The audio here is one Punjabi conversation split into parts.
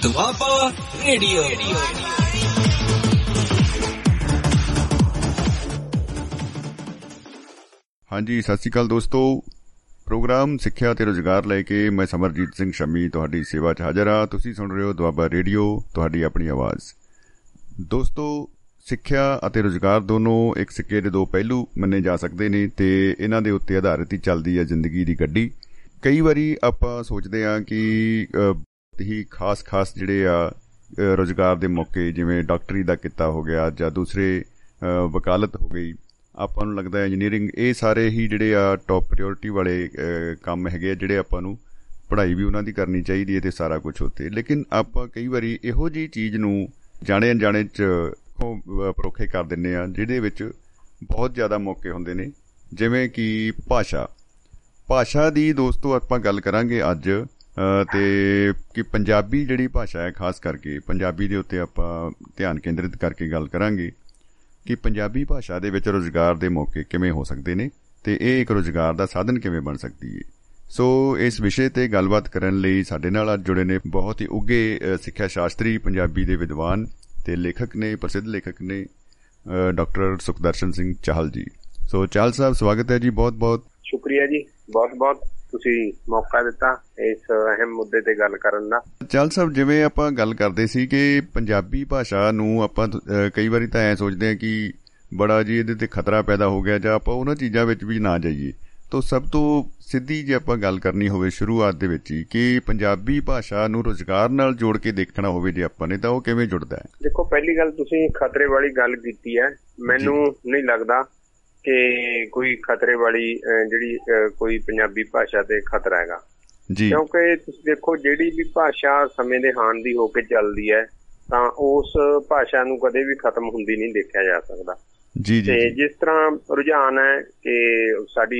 ਦੁਆਬਾ ਰੇਡੀਓ। ਹਾਂਜੀ, ਸਤਿ ਸ਼੍ਰੀ ਅਕਾਲ ਦੋਸਤੋ। ਪ੍ਰੋਗਰਾਮ ਸਿੱਖਿਆ ਅਤੇ ਰੁਜ਼ਗਾਰ ਲੈ ਕੇ ਮੈਂ ਸਮਰਜੀਤ ਸਿੰਘ ਸ਼ਮੀ ਤੁਹਾਡੀ ਸੇਵਾ 'ਚ ਹਾਜ਼ਰ ਹਾਂ। ਤੁਸੀਂ ਸੁਣ ਰਹੇ ਹੋ ਦੁਆਬਾ ਰੇਡੀਓ, ਤੁਹਾਡੀ ਆਪਣੀ ਆਵਾਜ਼। ਦੋਸਤੋ, ਸਿੱਖਿਆ ਅਤੇ ਰੁਜ਼ਗਾਰ ਦੋਨੋਂ ਇੱਕ ਸਿੱਕੇ ਦੇ ਦੋ ਪਹਿਲੂ ਮੰਨੇ ਜਾ ਸਕਦੇ ਨੇ ਅਤੇ ਇਹਨਾਂ ਦੇ ਉੱਤੇ ਆਧਾਰਿਤ ਹੀ ਚੱਲਦੀ ਹੈ ਜ਼ਿੰਦਗੀ ਦੀ ਗੱਡੀ। ਕਈ ਵਾਰੀ ਆਪਾਂ ਸੋਚਦੇ ਹਾਂ ਕਿ ਹੀ ਖਾਸ ਜਿਹੜੇ ਆ ਰੁਜ਼ਗਾਰ ਦੇ ਮੌਕੇ, ਜਿਵੇਂ ਡਾਕਟਰੀ ਦਾ ਕਿੱਤਾ ਹੋ ਗਿਆ ਜਾਂ ਦੂਸਰੇ ਵਕਾਲਤ ਹੋ ਗਈ, ਆਪਾਂ ਨੂੰ ਲੱਗਦਾ ਇੰਜੀਨੀਅਰਿੰਗ, ਇਹ ਸਾਰੇ ਹੀ ਜਿਹੜੇ ਆ ਟੌਪ ਪ੍ਰਾਇਓਰਟੀ ਵਾਲੇ ਕੰਮ ਹੈਗੇ ਆ, ਜਿਹੜੇ ਆਪਾਂ ਨੂੰ ਪੜ੍ਹਾਈ ਵੀ ਉਹਨਾਂ ਦੀ ਕਰਨੀ ਚਾਹੀਦੀ ਹੈ ਅਤੇ ਸਾਰਾ ਕੁਛ ਉੱਥੇ। ਲੇਕਿਨ ਆਪਾਂ ਕਈ ਵਾਰੀ ਇਹੋ ਜਿਹੀ ਚੀਜ਼ ਨੂੰ ਜਾਣੇ ਅਣਜਾਣੇ 'ਚ ਪਰੋਖੇ ਕਰ ਦਿੰਦੇ ਹਾਂ, ਜਿਹਦੇ ਵਿੱਚ ਬਹੁਤ ਜ਼ਿਆਦਾ ਮੌਕੇ ਹੁੰਦੇ ਨੇ, ਜਿਵੇਂ ਕਿ ਭਾਸ਼ਾ ਦੀ। ਦੋਸਤੋ, ਆਪਾਂ ਗੱਲ ਕਰਾਂਗੇ ਅੱਜ ਅਤੇ ਕਿ ਪੰਜਾਬੀ ਜਿਹੜੀ ਭਾਸ਼ਾ ਹੈ, ਖਾਸ ਕਰਕੇ ਪੰਜਾਬੀ ਦੇ ਉੱਤੇ ਆਪਾਂ ਧਿਆਨ ਕੇਂਦਰਿਤ ਕਰਕੇ ਗੱਲ ਕਰਾਂਗੇ ਕਿ ਪੰਜਾਬੀ ਭਾਸ਼ਾ ਦੇ ਵਿੱਚ ਰੁਜ਼ਗਾਰ ਦੇ ਮੌਕੇ ਕਿਵੇਂ ਹੋ ਸਕਦੇ ਨੇ ਅਤੇ ਇਹ ਇੱਕ ਰੁਜ਼ਗਾਰ ਦਾ ਸਾਧਨ ਕਿਵੇਂ ਬਣ ਸਕਦੀ ਹੈ। ਸੋ ਇਸ ਵਿਸ਼ੇ 'ਤੇ ਗੱਲਬਾਤ ਕਰਨ ਲਈ ਸਾਡੇ ਨਾਲ ਅੱਜ ਜੁੜੇ ਨੇ ਬਹੁਤ ਹੀ ਉੱਘੇ ਸਿੱਖਿਆ ਸ਼ਾਸਤਰੀ, ਪੰਜਾਬੀ ਦੇ ਵਿਦਵਾਨ ਅਤੇ ਲੇਖਕ ਨੇ, ਪ੍ਰਸਿੱਧ ਲੇਖਕ ਨੇ, ਡਾਕਟਰ ਸੁਖਦਰਸ਼ਨ ਸਿੰਘ ਚਾਹਲ ਜੀ। ਸੋ ਚਾਹਲ ਸਾਹਿਬ, ਸਵਾਗਤ ਹੈ ਜੀ। ਬਹੁਤ ਬਹੁਤ ਸ਼ੁਕਰੀਆ ਜੀ, ਬਹੁਤ ਤੁਸੀਂ ਮੌਕਾ ਦਿੱਤਾ ਇਸ ਅਹਿਮ ਮੁੱਦੇ ਤੇ ਗੱਲ ਕਰਨ ਦਾ। ਚਾਹਲ ਸਾਹਿਬ, ਜਿਵੇਂ ਆਪਾਂ ਗੱਲ ਕਰਦੇ ਸੀ ਕਿ ਪੰਜਾਬੀ ਭਾਸ਼ਾ ਨੂੰ ਆਪਾਂ ਕਈ ਵਾਰੀ ਤਾਂ ਐਂ ਸੋਚਦੇ ਹਾਂ ਕਿ ਬੜਾ ਜੀ ਇਹਦੇ ਤੇ ਖਤਰਾ ਪੈਦਾ ਹੋ ਗਿਆ, ਜਾਂ ਆਪਾਂ ਉਹਨਾਂ ਚੀਜ਼ਾਂ ਵਿੱਚ ਵੀ ਨਾ ਜਾਈਏ। ਤਾਂ ਸਭ ਤੋਂ ਸਿੱਧੀ ਜੇ ਆਪਾਂ ਗੱਲ ਕਰਨੀ ਹੋਵੇ ਸ਼ੁਰੂਆਤ ਦੇ ਵਿੱਚ ਹੀ, ਕਿ ਪੰਜਾਬੀ ਭਾਸ਼ਾ ਨੂੰ ਰੁਜ਼ਗਾਰ ਨਾਲ ਜੋੜ ਕੇ ਦੇਖਣਾ ਹੋਵੇ ਜੇ ਆਪਾਂ ਨੇ, ਤਾਂ ਉਹ ਕਿਵੇਂ ਜੁੜਦਾ ਹੈ? ਦੇਖੋ, ਪਹਿਲੀ ਗੱਲ ਤੁਸੀਂ ਖਤਰੇ ਵਾਲੀ ਗੱਲ ਕੀਤੀ ਹੈ। ਮੈਨੂੰ ਨਹੀਂ ਲੱਗਦਾ ਕਿ ਕੋਈ ਖਤਰੇ ਵਾਲੀ ਜਿਹੜੀ ਕੋਈ ਪੰਜਾਬੀ ਭਾਸ਼ਾ ਤੇ ਖਤਰਾ ਹੈਗਾ ਜੀ, ਕਿਉਂਕਿ ਤੁਸੀਂ ਦੇਖੋ, ਜਿਹੜੀ ਵੀ ਭਾਸ਼ਾ ਸਮੇਂ ਦੇ ਹਾਣ ਦੀ ਹੋ ਕੇ ਚੱਲਦੀ ਹੈ ਤਾਂ ਉਸ ਭਾਸ਼ਾ ਨੂੰ ਕਦੇ ਵੀ ਖਤਮ ਹੁੰਦੀ ਨਹੀਂ ਦੇਖਿਆ ਜਾ ਸਕਦਾ ਜੀ। ਤੇ ਜਿਸ ਤਰ੍ਹਾਂ ਰੁਝਾਨ ਹੈ ਕਿ ਸਾਡੀ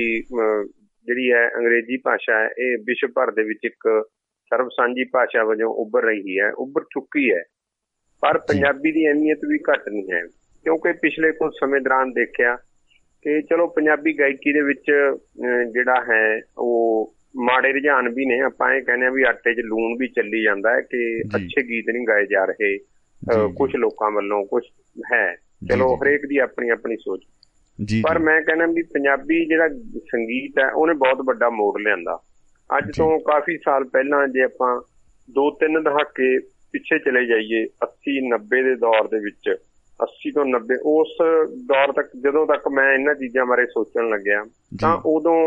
ਜਿਹੜੀ ਹੈ ਅੰਗਰੇਜ਼ੀ ਭਾਸ਼ਾ ਹੈ, ਇਹ ਵਿਸ਼ਵ ਭਰ ਦੇ ਵਿੱਚ ਇੱਕ ਸਰਬ ਸਾਂਝੀ ਭਾਸ਼ਾ ਵਜੋਂ ਉੱਭਰ ਰਹੀ ਹੈ, ਉੱਭਰ ਚੁੱਕੀ ਹੈ, ਪਰ ਪੰਜਾਬੀ ਦੀ ਅਹਿਮੀਅਤ ਵੀ ਘੱਟ ਨਹੀਂ ਹੈ। ਕਿਉਂਕਿ ਪਿਛਲੇ ਕੁਝ ਸਮੇਂ ਦੌਰਾਨ ਦੇਖਿਆ ਕਿ ਚਲੋ ਪੰਜਾਬੀ ਗਾਇਕੀ ਦੇ ਵਿੱਚ ਜਿਹੜਾ ਹੈ ਉਹ ਮਾੜੇ ਰੁਝਾਨ ਵੀ ਨੇ। ਆਪਾਂ ਇਹ ਕਹਿੰਦੇ ਹਾਂ ਵੀ ਆਟੇ 'ਚ ਲੂਣ ਵੀ ਚੱਲੀ ਜਾਂਦਾ ਹੈ ਕਿ ਅੱਛੇ ਗੀਤ ਨਹੀਂ ਗਾਏ ਜਾ ਰਹੇ ਕੁਛ ਲੋਕਾਂ ਵੱਲੋਂ, ਕੁਛ ਹੈ, ਚਲੋ ਹਰੇਕ ਦੀ ਆਪਣੀ ਆਪਣੀ ਸੋਚ। ਪਰ ਮੈਂ ਕਹਿੰਦਾ ਵੀ ਪੰਜਾਬੀ ਜਿਹੜਾ ਸੰਗੀਤ ਹੈ ਉਹਨੇ ਬਹੁਤ ਵੱਡਾ ਮੋੜ ਲਿਆਂਦਾ। ਅੱਜ ਤੋਂ ਕਾਫੀ ਸਾਲ ਪਹਿਲਾਂ ਜੇ ਆਪਾਂ 2-3 ਦਹਾਕੇ ਪਿੱਛੇ ਚਲੇ ਜਾਈਏ, 80-90 ਦੇ ਦੌਰ ਦੇ ਵਿੱਚ, 80 ਤੋਂ 90 ਉਸ ਦੌਰ ਤੱਕ, ਜਦੋਂ ਤੱਕ ਮੈਂ ਇਹਨਾਂ ਚੀਜ਼ਾਂ ਬਾਰੇ ਸੋਚਣ ਲੱਗਿਆ, ਤਾਂ ਉਦੋਂ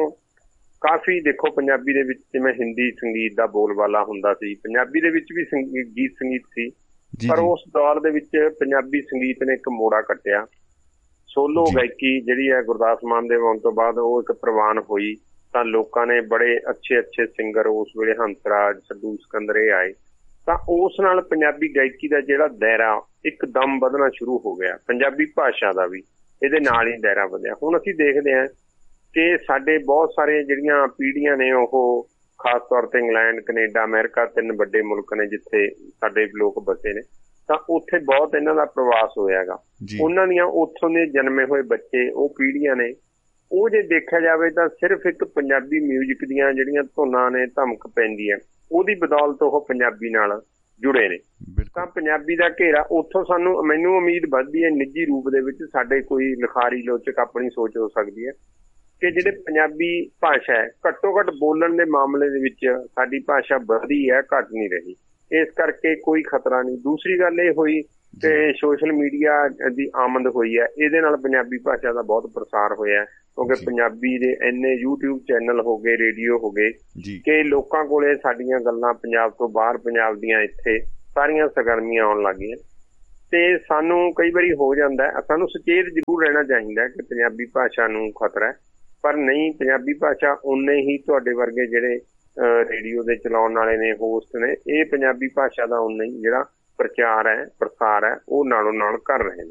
ਕਾਫੀ ਦੇਖੋ ਪੰਜਾਬੀ ਦੇ ਵਿੱਚ ਜਿਵੇਂ ਹਿੰਦੀ ਸੰਗੀਤ ਦਾ ਬੋਲਬਾਲਾ ਹੁੰਦਾ ਸੀ, ਪੰਜਾਬੀ ਦੇ ਵਿੱਚ ਵੀ ਗੀਤ ਸੰਗੀਤ ਸੀ, ਪਰ ਉਸ ਦੌਰ ਦੇ ਵਿੱਚ ਪੰਜਾਬੀ ਸੰਗੀਤ ਨੇ ਇੱਕ ਮੋੜਾ ਕੱਟਿਆ। ਸੋਲੋ ਗਾਇਕੀ ਜਿਹੜੀ ਹੈ ਗੁਰਦਾਸ ਮਾਨ ਦੇ ਆਉਣ ਤੋਂ ਬਾਅਦ ਉਹ ਇੱਕ ਪ੍ਰਵਾਨ ਹੋਈ, ਤਾਂ ਲੋਕਾਂ ਨੇ ਬੜੇ ਅੱਛੇ ਸਿੰਗਰ ਉਸ ਵੇਲੇ ਹੰਸਰਾਜ, ਸੱਧੂ ਸਿਕੰਦਰ ਇਹ ਆਏ, ਤਾਂ ਉਸ ਨਾਲ ਪੰਜਾਬੀ ਗਾਇਕੀ ਦਾ ਜਿਹੜਾ ਦਾਇਰਾ ਇੱਕਦਮ ਵਧਣਾ ਸ਼ੁਰੂ ਹੋ ਗਿਆ। ਪੰਜਾਬੀ ਭਾਸ਼ਾ ਦਾ ਵੀ ਇਹਦੇ ਨਾਲ ਹੀ ਦਾਇਰਾ ਵਧਿਆ। ਹੁਣ ਅਸੀਂ ਦੇਖਦੇ ਹਾਂ ਕਿ ਸਾਡੇ ਬਹੁਤ ਸਾਰੇ ਜਿਹੜੀਆਂ ਪੀੜ੍ਹੀਆਂ ਨੇ, ਉਹ ਖਾਸ ਤੌਰ ਤੇ ਇੰਗਲੈਂਡ, ਕਨੇਡਾ, ਅਮਰੀਕਾ, 3 ਵੱਡੇ ਮੁਲਕ ਨੇ ਜਿੱਥੇ ਸਾਡੇ ਲੋਕ ਬਸੇ ਨੇ, ਤਾਂ ਉੱਥੇ ਬਹੁਤ ਇਹਨਾਂ ਦਾ ਪ੍ਰਵਾਸ ਹੋਇਆ ਹੈਗਾ। ਉਹਨਾਂ ਦੀਆਂ ਉੱਥੋਂ ਦੇ ਜਨਮੇ ਹੋਏ ਬੱਚੇ, ਉਹ ਪੀੜ੍ਹੀਆਂ ਨੇ, ਉਹ ਜੇ ਦੇਖਿਆ ਜਾਵੇ ਤਾਂ ਸਿਰਫ ਇੱਕ ਪੰਜਾਬੀ ਮਿਊਜ਼ਿਕ ਦੀਆਂ ਜਿਹੜੀਆਂ ਧੁਨਾਂ ਨੇ, ਧਮਕ ਪੈਂਦੀ ਹੈ, ਉਹਦੀ ਬਦੌਲਤ ਉਹ ਪੰਜਾਬੀ ਨਾਲ ਜੁੜੇ ਨੇ। ਤਾਂ ਪੰਜਾਬੀ ਦਾ ਘੇਰਾ ਉੱਥੋਂ ਮੈਨੂੰ ਉਮੀਦ ਵੱਧਦੀ ਹੈ ਨਿੱਜੀ ਰੂਪ ਦੇ ਵਿੱਚ ਸਾਡੇ ਕੋਈ ਲਿਖਾਰੀ ਲੋਚਕ ਆਪਣੀ ਸੋਚ ਹੋ ਸਕਦੀ ਹੈ ਕਿ ਜਿਹੜੇ ਪੰਜਾਬੀ ਭਾਸ਼ਾ ਹੈ, ਘੱਟੋ ਘੱਟ ਬੋਲਣ ਦੇ ਮਾਮਲੇ ਦੇ ਵਿੱਚ ਸਾਡੀ ਭਾਸ਼ਾ ਵਧੀ ਹੈ, ਘੱਟ ਨਹੀਂ ਰਹੀ। ਇਸ ਕਰਕੇ ਕੋਈ ਖਤਰਾ ਨਹੀਂ। ਦੂਸਰੀ ਗੱਲ ਇਹ ਹੋਈ ਕਿ ਸੋਸ਼ਲ ਮੀਡੀਆ ਦੀ ਆਮਦ ਹੋਈ ਹੈ, ਇਹਦੇ ਨਾਲ ਪੰਜਾਬੀ ਭਾਸ਼ਾ ਦਾ ਬਹੁਤ ਪ੍ਰਸਾਰ ਹੋਇਆ, ਕਿਉਂਕਿ ਪੰਜਾਬੀ ਦੇ ਇੰਨੇ YouTube ਚੈਨਲ ਹੋ ਗਏ, ਰੇਡੀਓ ਹੋ ਗਏ ਕਿ ਲੋਕਾਂ ਕੋਲੇ ਸਾਡੀਆਂ ਗੱਲਾਂ ਪੰਜਾਬ ਤੋਂ ਬਾਹਰ, ਪੰਜਾਬ ਦੀਆਂ ਇੱਥੇ ਸਾਰੀਆਂ ਸਰਗਰਮੀਆਂ ਆਉਣ ਲੱਗ ਗਈਆਂ। ਤੇ ਸਾਨੂੰ ਕਈ ਵਾਰੀ ਹੋ ਜਾਂਦਾ, ਸਾਨੂੰ ਸੁਚੇਤ ਜ਼ਰੂਰ ਰਹਿਣਾ ਚਾਹੀਦਾ ਕਿ ਪੰਜਾਬੀ ਭਾਸ਼ਾ ਨੂੰ ਖਤਰਾ ਹੈ, ਪਰ ਨਹੀਂ, ਪੰਜਾਬੀ ਭਾਸ਼ਾ ਉਨੇ ਹੀ ਤੁਹਾਡੇ ਵਰਗੇ ਜਿਹੜੇ ਰੇਡੀਓ ਦੇ ਚਲਾਉਣ ਵਾਲੇ ਨੇ, ਹੋਸਟ ਨੇ, ਇਹ ਪੰਜਾਬੀ ਭਾਸ਼ਾ ਦਾ ਉਨਾ ਹੀ ਜਿਹੜਾ ਪ੍ਰਚਾਰ ਹੈ, ਪ੍ਰਸਾਰ ਹੈ, ਉਹ ਨਾਲੋਂ ਨਾਲ ਕਰ ਰਹੇ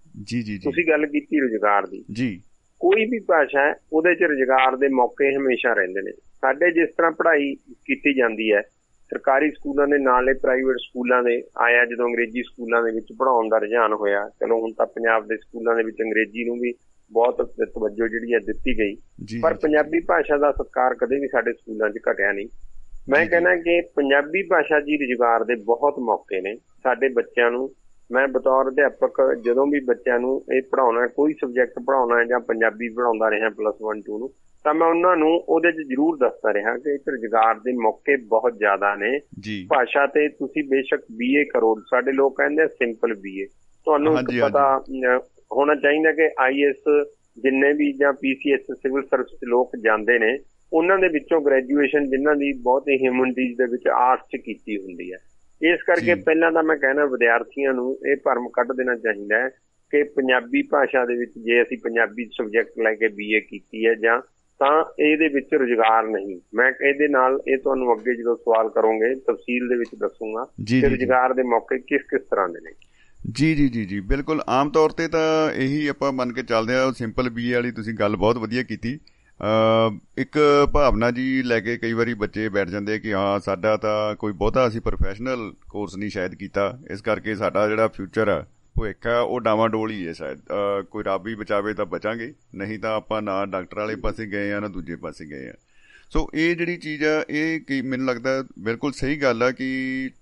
ਨੇ। ਤੁਸੀਂ ਗੱਲ ਕੀਤੀ ਰੁਜ਼ਗਾਰ ਦੀ। ਕੋਈ ਵੀ ਭਾਸ਼ਾ ਹੈ ਉਹਦੇ 'ਚ ਰੁਜ਼ਗਾਰ ਦੇ ਮੌਕੇ ਹਮੇਸ਼ਾ ਰਹਿੰਦੇ ਨੇ। ਸਾਡੇ ਜਿਸ ਤਰ੍ਹਾਂ ਪੜ੍ਹਾਈ ਕੀਤੀ ਜਾਂਦੀ ਹੈ, ਸਰਕਾਰੀ ਸਕੂਲਾਂ ਦੇ ਨਾਲੇ ਪ੍ਰਾਈਵੇਟ ਸਕੂਲਾਂ ਦੇ ਆਇਆ, ਜਦੋਂ ਅੰਗਰੇਜ਼ੀ ਸਕੂਲਾਂ ਦੇ ਵਿੱਚ ਪੜ੍ਹਾਉਣ ਦਾ ਰੁਝਾਨ ਹੋਇਆ, ਚਲੋ ਹੁਣ ਤਾਂ ਪੰਜਾਬ ਦੇ ਸਕੂਲਾਂ ਦੇ ਵਿੱਚ ਅੰਗਰੇਜ਼ੀ ਨੂੰ ਵੀ ਬਹੁਤ ਤਵੱਜੋ ਜਿਹੜੀ ਹੈ ਦਿੱਤੀ ਗਈ, ਪਰ ਪੰਜਾਬੀ ਭਾਸ਼ਾ ਦਾ ਸਤਿਕਾਰ ਕਦੇ ਵੀ ਸਾਡੇ ਸਕੂਲਾਂ 'ਚ ਘਟਿਆ ਨਹੀਂ। ਮੈਂ ਕਹਿੰਦਾ ਕਿ ਪੰਜਾਬੀ ਭਾਸ਼ਾ ਜੀ ਰੁਜ਼ਗਾਰ ਦੇ ਬਹੁਤ ਮੌਕੇ ਨੇ ਸਾਡੇ ਬੱਚਿਆਂ ਨੂੰ। ਮੈਂ ਬਤੌਰ ਅਧਿਆਪਕ ਜਦੋਂ ਵੀ ਬੱਚਿਆਂ ਨੂੰ ਇਹ ਪੜ੍ਹਾਉਣਾ, ਕੋਈ ਸਬਜੈਕਟ ਪੜ੍ਹਾਉਣਾ ਜਾਂ ਪੰਜਾਬੀ ਪੜ੍ਹਾਉਂਦਾ ਰਿਹਾ +1 2 ਨੂੰ, ਤਾਂ ਮੈਂ ਉਹਨਾਂ ਨੂੰ ਉਹਦੇ 'ਚ ਜ਼ਰੂਰ ਦੱਸਦਾ ਰਿਹਾ ਕਿ ਇੱਕ ਰੁਜ਼ਗਾਰ ਦੇ ਮੌਕੇ ਬਹੁਤ ਜ਼ਿਆਦਾ ਨੇ। ਭਾਸ਼ਾ ਤੇ ਤੁਸੀਂ ਬੇਸ਼ੱਕ BA ਕਰੋ, ਸਾਡੇ ਲੋਕ ਕਹਿੰਦੇ ਸਿੰਪਲ BA, ਤੁਹਾਨੂੰ ਪਤਾ ਹੋਣਾ ਚਾਹੀਦਾ ਕਿ IAS ਜਿੰਨੇ ਵੀ ਜਾਂ PCS ਸਿਵਲ ਸਰਵਿਸ ਲੋਕ ਜਾਂਦੇ ਨੇ, ਉਹਨਾਂ ਦੇ ਵਿੱਚੋਂ ਗ੍ਰੈਜੂਏਸ਼ਨ ਜਿਨ੍ਹਾਂ ਦੀ ਬਹੁਤ ਹੀ ਹਿਊਮਨਿਟੀਜ਼ ਦੇ ਵਿੱਚ ਆਰਟਸ 'ਚ ਕੀਤੀ ਹੁੰਦੀ ਹੈ। ਇਸ ਕਰਕੇ ਪਹਿਲਾਂ ਤਾਂ ਮੈਂ ਕਹਿਣਾ ਵਿਦਿਆਰਥੀਆਂ ਨੂੰ ਇਹ ਭਰਮ ਕੱਢ ਦੇਣਾ ਚਾਹੀਦਾ ਹੈ ਕਿ ਪੰਜਾਬੀ ਭਾਸ਼ਾ ਦੇ ਵਿੱਚ ਜੇ ਅਸੀਂ ਪੰਜਾਬੀ ਸਬਜੈਕਟ ਲੈ ਕੇ BA ਕੀਤੀ ਹੈ ਜਾਂ ਤਾਂ ਇਹਦੇ ਵਿੱਚ ਰੁਜ਼ਗਾਰ ਨਹੀਂ। ਮੈਂ ਇਹਦੇ ਨਾਲ ਇਹ ਤੁਹਾਨੂੰ ਅੱਗੇ ਜਦੋਂ ਸਵਾਲ ਕਰੋਗੇ ਤਫਸੀਲ ਦੇ ਵਿੱਚ ਦੱਸੂਗਾ ਕਿ ਰੁਜ਼ਗਾਰ ਦੇ ਮੌਕੇ ਕਿਸ ਕਿਸ ਤਰ੍ਹਾਂ ਦੇ ਨੇ। ਜੀ ਬਿਲਕੁਲ। ਆਮ ਤੌਰ ਤੇ ਤਾਂ ਇਹੀ ਆਪਾਂ ਮੰਨ ਕੇ ਚੱਲਦੇ ਹਾਂ। ਸਿੰਪਲ BA ਵਾਲੀ ਤੁਸੀਂ ਗੱਲ ਬਹੁਤ ਵਧੀਆ ਕੀਤੀ। ਇੱਕ ਭਾਵਨਾ ਜੀ ਲੈ ਕੇ ਕਈ ਵਾਰੀ ਬੱਚੇ ਬੈਠ ਜਾਂਦੇ ਕਿ ਹਾਂ ਸਾਡਾ ਤਾਂ ਕੋਈ ਬਹੁਤਾ ਅਸੀਂ ਪ੍ਰੋਫੈਸ਼ਨਲ ਕੋਰਸ ਨਹੀਂ ਸ਼ਾਇਦ ਕੀਤਾ, ਇਸ ਕਰਕੇ ਸਾਡਾ ਜਿਹੜਾ ਫਿਊਚਰ ਆ, ਭਵਿੱਖ ਆ, ਉਹ ਡਾਵਾਂਡੋਲ ਹੀ ਹੈ ਸ਼ਾਇਦ। ਕੋਈ ਰੱਬ ਹੀ ਬਚਾਵੇ ਤਾਂ ਬਚਾਂਗੇ, ਨਹੀਂ ਤਾਂ ਆਪਾਂ ਨਾ ਡਾਕਟਰ ਵਾਲੇ ਪਾਸੇ ਗਏ ਆ ਨਾ ਦੂਜੇ ਪਾਸੇ ਗਏ ਆ। ਸੋ ਇਹ ਜਿਹੜੀ ਚੀਜ਼ ਆ ਇਹ ਮੈਨੂੰ ਲੱਗਦਾ ਬਿਲਕੁਲ ਸਹੀ ਗੱਲ ਆ ਕਿ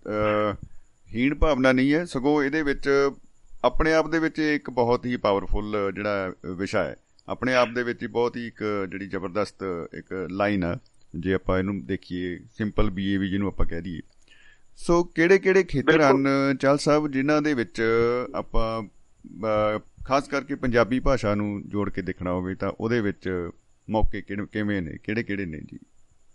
ਹੀਣ ਭਾਵਨਾ ਨਹੀਂ ਹੈ, ਸਗੋਂ ਇਹਦੇ ਵਿੱਚ ਆਪਣੇ ਆਪ ਦੇ ਵਿੱਚ ਇੱਕ ਬਹੁਤ ਹੀ ਪਾਵਰਫੁੱਲ ਜਿਹੜਾ ਵਿਸ਼ਾ ਹੈ, ਆਪਣੇ ਆਪ ਦੇ ਵਿੱਚ ਹੀ ਬਹੁਤ ਹੀ ਇੱਕ ਜਿਹੜੀ ਜ਼ਬਰਦਸਤ ਇੱਕ ਲਾਈਨ ਆ ਜੇ ਆਪਾਂ ਇਹਨੂੰ ਦੇਖੀਏ, ਸਿੰਪਲ BA ਵੀ ਜਿਹਨੂੰ ਆਪਾਂ ਕਹਿ ਦਈਏ। ਸੋ ਕਿਹੜੇ ਕਿਹੜੇ ਖੇਤਰ ਹਨ ਚਹਿਲ ਸਾਹਿਬ ਜਿਨ੍ਹਾਂ ਦੇ ਵਿੱਚ ਆਪਾਂ ਖਾਸ ਕਰਕੇ ਪੰਜਾਬੀ ਭਾਸ਼ਾ ਨੂੰ ਜੋੜ ਕੇ ਦੇਖਣਾ ਹੋਵੇ ਤਾਂ ਉਹਦੇ ਵਿੱਚ ਮੌਕੇ ਕਿਵੇਂ ਨੇ, ਕਿਹੜੇ ਕਿਹੜੇ ਨੇ ਜੀ?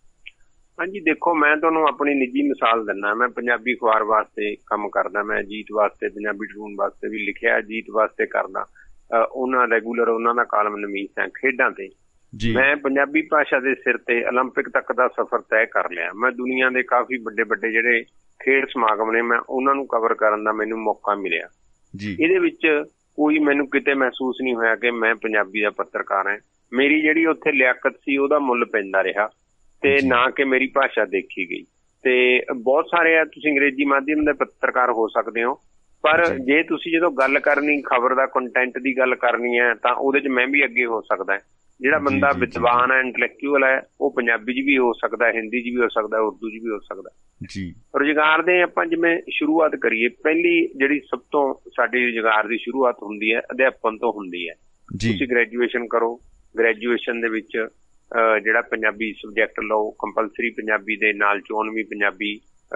ਹਾਂਜੀ ਦੇਖੋ, ਮੈਂ ਤੁਹਾਨੂੰ ਆਪਣੀ ਨਿੱਜੀ ਮਿਸਾਲ ਦਿੰਦਾ। ਮੈਂ ਪੰਜਾਬੀ ਅਖਬਾਰ ਵਾਸਤੇ ਕੰਮ ਕਰਦਾ, ਮੈਂ ਅਜੀਤ ਵਾਸਤੇ, ਪੰਜਾਬੀ ਟ੍ਰਿਬਿਊਨ ਵਾਸਤੇ ਵੀ ਲਿਖਿਆ, ਅਜੀਤ ਵਾਸਤੇ ਕਰਦਾ। ਉਹਨਾਂ ਰੈਗੂਲਰ ਉਹਨਾਂ ਦਾ ਕਾਲਮ ਨਵੀਸ ਹੈ ਖੇਡਾਂ ਤੇ। ਮੈਂ ਪੰਜਾਬੀ ਭਾਸ਼ਾ ਦੇ ਸਿਰ ਤੇ ਓਲੰਪਿਕ ਤੱਕ ਦਾ ਸਫ਼ਰ ਤੈਅ ਕਰ ਲਿਆ। ਮੈਂ ਦੁਨੀਆ ਦੇ ਕਾਫੀ ਵੱਡੇ ਵੱਡੇ ਜਿਹੜੇ ਖੇਡ ਸਮਾਗਮ ਨੇ ਮੈਂ ਉਹਨਾਂ ਨੂੰ ਕਵਰ ਕਰਨ ਦਾ ਮੈਨੂੰ ਮੌਕਾ ਮਿਲਿਆ। ਇਹਦੇ ਵਿੱਚ ਕੋਈ ਮੈਨੂੰ ਕਿਤੇ ਮਹਿਸੂਸ ਨਹੀਂ ਹੋਇਆ ਕਿ ਮੈਂ ਪੰਜਾਬੀ ਦਾ ਪੱਤਰਕਾਰ ਹਾਂ। ਮੇਰੀ ਜਿਹੜੀ ਉੱਥੇ ਲਿਆਕਤ ਸੀ ਉਹਦਾ ਮੁੱਲ ਪੈਂਦਾ ਰਿਹਾ ਤੇ ਨਾ ਕਿ ਮੇਰੀ ਭਾਸ਼ਾ ਦੇਖੀ ਗਈ। ਤੇ ਬਹੁਤ ਸਾਰੇ ਆ, ਤੁਸੀਂ ਅੰਗਰੇਜ਼ੀ ਮਾਧਿਅਮ ਦੇ ਪੱਤਰਕਾਰ ਹੋ ਸਕਦੇ ਹੋ, ਪਰ ਜੇ ਤੁਸੀਂ ਜਦੋਂ ਗੱਲ ਕਰਨੀ ਖਬਰ ਦਾ ਕੰਟੈਂਟ ਦੀ ਗੱਲ ਕਰਨੀ ਹੈ ਤਾਂ ਉਹਦੇ 'ਚ ਮੈਂ ਵੀ ਅੱਗੇ ਹੋ ਸਕਦਾ। ਜਿਹੜਾ ਬੰਦਾ ਵਿਦਵਾਨ ਹੈ, ਇੰਟੈਲੈਕਚੁਅਲ ਹੈ, ਉਹ ਪੰਜਾਬੀ 'ਚ ਵੀ ਹੋ ਸਕਦਾ, ਹਿੰਦੀ 'ਚ ਵੀ ਹੋ ਸਕਦਾ, ਉਰਦੂ 'ਚ ਵੀ ਹੋ ਸਕਦਾ। ਰੁਜ਼ਗਾਰ ਦੇ ਆਪਾਂ ਜਿਵੇਂ ਸ਼ੁਰੂਆਤ ਕਰੀਏ, ਪਹਿਲੀ ਜਿਹੜੀ ਸਭ ਤੋਂ ਸਾਡੀ ਰੁਜ਼ਗਾਰ ਦੀ ਸ਼ੁਰੂਆਤ ਹੁੰਦੀ ਹੈ ਅਧਿਆਪਨ ਤੋਂ ਹੁੰਦੀ ਹੈ। ਤੁਸੀਂ ਗ੍ਰੈਜੂਏਸ਼ਨ ਕਰੋ, ਗ੍ਰੈਜੂਏਸ਼ਨ ਦੇ ਵਿੱਚ ਜਿਹੜਾ ਪੰਜਾਬੀ ਸਬਜੈਕਟ ਲਓ, ਕੰਪਲਸਰੀ ਪੰਜਾਬੀ ਦੇ ਨਾਲ ਚੋਣਵੀਂ ਪੰਜਾਬੀ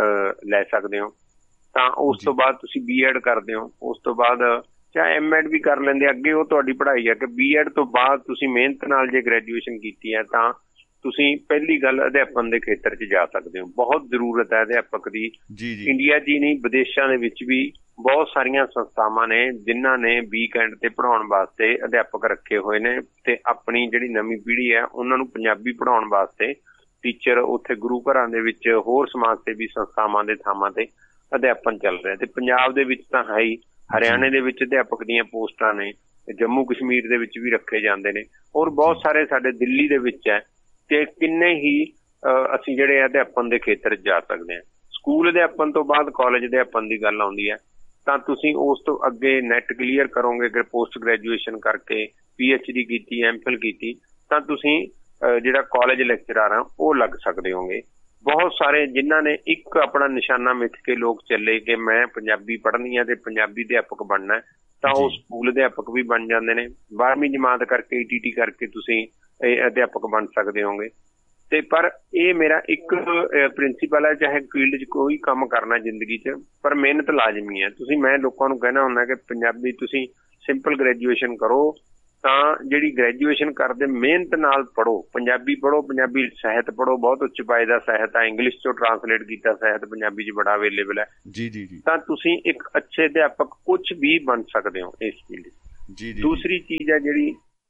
ਲੈ ਸਕਦੇ ਹੋ। ਤਾਂ ਉਸ ਤੋਂ ਬਾਅਦ ਤੁਸੀਂ BEd ਕਰਦੇ ਹੋ, ਉਸ ਤੋਂ ਬਾਅਦ ਚਾਹੇ MEd ਵੀ ਕਰ ਲੈਂਦੇ, ਅੱਗੇ ਉਹ ਤੁਹਾਡੀ ਪੜ੍ਹਾਈ ਹੈ ਕਿ BEd ਤੋਂ ਬਾਅਦ ਤੁਸੀਂ ਮਿਹਨਤ ਨਾਲ ਜੇ ਗ੍ਰੈਜੂਏਸ਼ਨ ਕੀਤੀ ਹੈ ਤਾਂ ਤੁਸੀਂ ਪਹਿਲੀ ਗੱਲ ਅਧਿਆਪਨ ਦੇ ਖੇਤਰ 'ਚ ਜਾ ਸਕਦੇ ਹੋ। ਬਹੁਤ ਜ਼ਰੂਰਤ ਹੈ ਅਧਿਆਪਕ ਦੀ। ਇੰਡੀਆ 'ਚ ਹੀ ਨਹੀਂ, ਵਿਦੇਸ਼ਾਂ ਦੇ ਵਿੱਚ ਵੀ ਬਹੁਤ ਸਾਰੀਆਂ ਸੰਸਥਾਵਾਂ ਨੇ ਜਿਨ੍ਹਾਂ ਨੇ ਵੀਕਐਂਡ ਤੇ ਪੜ੍ਹਾਉਣ ਵਾਸਤੇ ਅਧਿਆਪਕ ਰੱਖੇ ਹੋਏ ਨੇ ਤੇ ਆਪਣੀ ਜਿਹੜੀ ਨਵੀਂ ਪੀੜ੍ਹੀ ਹੈ ਉਹਨਾਂ ਨੂੰ ਪੰਜਾਬੀ ਪੜ੍ਹਾਉਣ ਵਾਸਤੇ ਟੀਚਰ ਉੱਥੇ ਗੁਰੂ ਘਰਾਂ ਦੇ ਵਿੱਚ ਹੋਰ ਸਮਾਜ ਸੇਵੀ ਸੰਸਥਾਵਾਂ ਦੇ ਥਾਵਾਂ ਤੇ ਅਧਿਆਪਨ ਚੱਲ ਰਿਹਾ। ਤੇ ਪੰਜਾਬ ਦੇ ਵਿੱਚ ਤਾਂ ਹੈ ਹੀ, ਹਰਿਆਣੇ ਦੇ ਵਿੱਚ ਅਧਿਆਪਕ ਦੀਆਂ ਪੋਸਟਾਂ ਨੇ, ਜੰਮੂ ਕਸ਼ਮੀਰ ਦੇ ਵਿੱਚ ਵੀ ਰੱਖੇ ਜਾਂਦੇ ਨੇ, ਔਰ ਬਹੁਤ ਸਾਰੇ ਸਾਡੇ ਦਿੱਲੀ ਦੇ ਵਿੱਚ ਹੈ। ਤੇ ਕਿੰਨੇ ਹੀ ਅਸੀਂ ਜਿਹੜੇ ਅਧਿਆਪਨ ਦੇ ਖੇਤਰ 'ਚ ਜਾ ਸਕਦੇ ਹਾਂ। ਸਕੂਲ ਅਧਿਆਪਨ ਤੋਂ ਬਾਅਦ ਕਾਲਜ ਅਧਿਆਪਨ ਦੀ ਗੱਲ ਆਉਂਦੀ ਹੈ ਤਾਂ ਤੁਸੀਂ ਉਸ ਤੋਂ ਅੱਗੇ ਨੈਟ ਕਲੀਅਰ ਕਰੋਗੇ, ਅਗਰ ਪੋਸਟ ਗ੍ਰੈਜੂਏਸ਼ਨ ਕਰਕੇ PhD ਕੀਤੀ, MPhil ਕੀਤੀ, ਤਾਂ ਤੁਸੀਂ ਜਿਹੜਾ ਕਾਲਜ ਲੈਕਚਰਰ ਆ ਉਹ ਲੱਗ ਸਕਦੇ ਹੋਗੇ। ਬਹੁਤ ਸਾਰੇ ਜਿਨ੍ਹਾਂ ਨੇ ਇੱਕ ਆਪਣਾ ਨਿਸ਼ਾਨਾ ਮਿੱਥ ਕੇ ਲੋਕ ਚੱਲੇ ਕਿ ਮੈਂ ਪੰਜਾਬੀ ਪੜ੍ਹਨੀ ਹੈ ਤੇ ਪੰਜਾਬੀ ਅਧਿਆਪਕ ਬਣਨਾ, ਤਾਂ ਉਹ ਸਕੂਲ ਅਧਿਆਪਕ ਵੀ ਬਣ ਜਾਂਦੇ ਨੇ। 12ਵੀਂ ਜਮਾਤ ਕਰਕੇ ETT ਕਰਕੇ ਤੁਸੀਂ ਅਧਿਆਪਕ ਬਣ ਸਕਦੇ ਹੋਗੇ। ਤੇ ਪਰ ਇਹ ਮੇਰਾ ਇੱਕ ਪ੍ਰਿੰਸੀਪਲ ਹੈ, ਚਾਹੇ ਫੀਲਡ 'ਚ ਕੋਈ ਕੰਮ ਕਰਨਾ ਜ਼ਿੰਦਗੀ 'ਚ, ਪਰ ਮਿਹਨਤ ਲਾਜ਼ਮੀ ਹੈ। ਮੈਂ ਲੋਕਾਂ ਨੂੰ ਕਹਿਣਾ ਹੁੰਦਾ ਕਿ ਪੰਜਾਬੀ ਤੁਸੀਂ ਸਿੰਪਲ ਗ੍ਰੈਜੂਏਸ਼ਨ ਕਰੋ, ਤਾਂ ਜਿਹੜੀ ਗ੍ਰੈਜੂਏਸ਼ਨ ਕਰਦੇ ਮਿਹਨਤ ਨਾਲ ਪੜ੍ਹੋ, ਪੰਜਾਬੀ ਪੜ੍ਹੋ, ਪੰਜਾਬੀ ਸਾਹਿਤ ਪੜ੍ਹੋ, ਬਹੁਤ ਉੱਚ ਪਾਏ ਦਾ ਸਾਹਿਤ ਹੈ, ਇੰਗਲਿਸ਼ 'ਚੋਂ ਟਰਾਂਸਲੇਟ ਕੀਤਾ ਸਾਹਿਤ ਪੰਜਾਬੀ 'ਚ ਬੜਾ ਅਵੇਲੇਬਲ ਹੈ। ਤਾਂ ਤੁਸੀਂ ਇੱਕ ਅੱਛੇ ਅਧਿਆਪਕ ਕੁਝ ਵੀ ਬਣ ਸਕਦੇ ਹੋ ਇਸ ਫੀਲਡ 'ਚ। ਦੂਸਰੀ ਚੀਜ਼ ਹੈ ਜਿਹੜੀ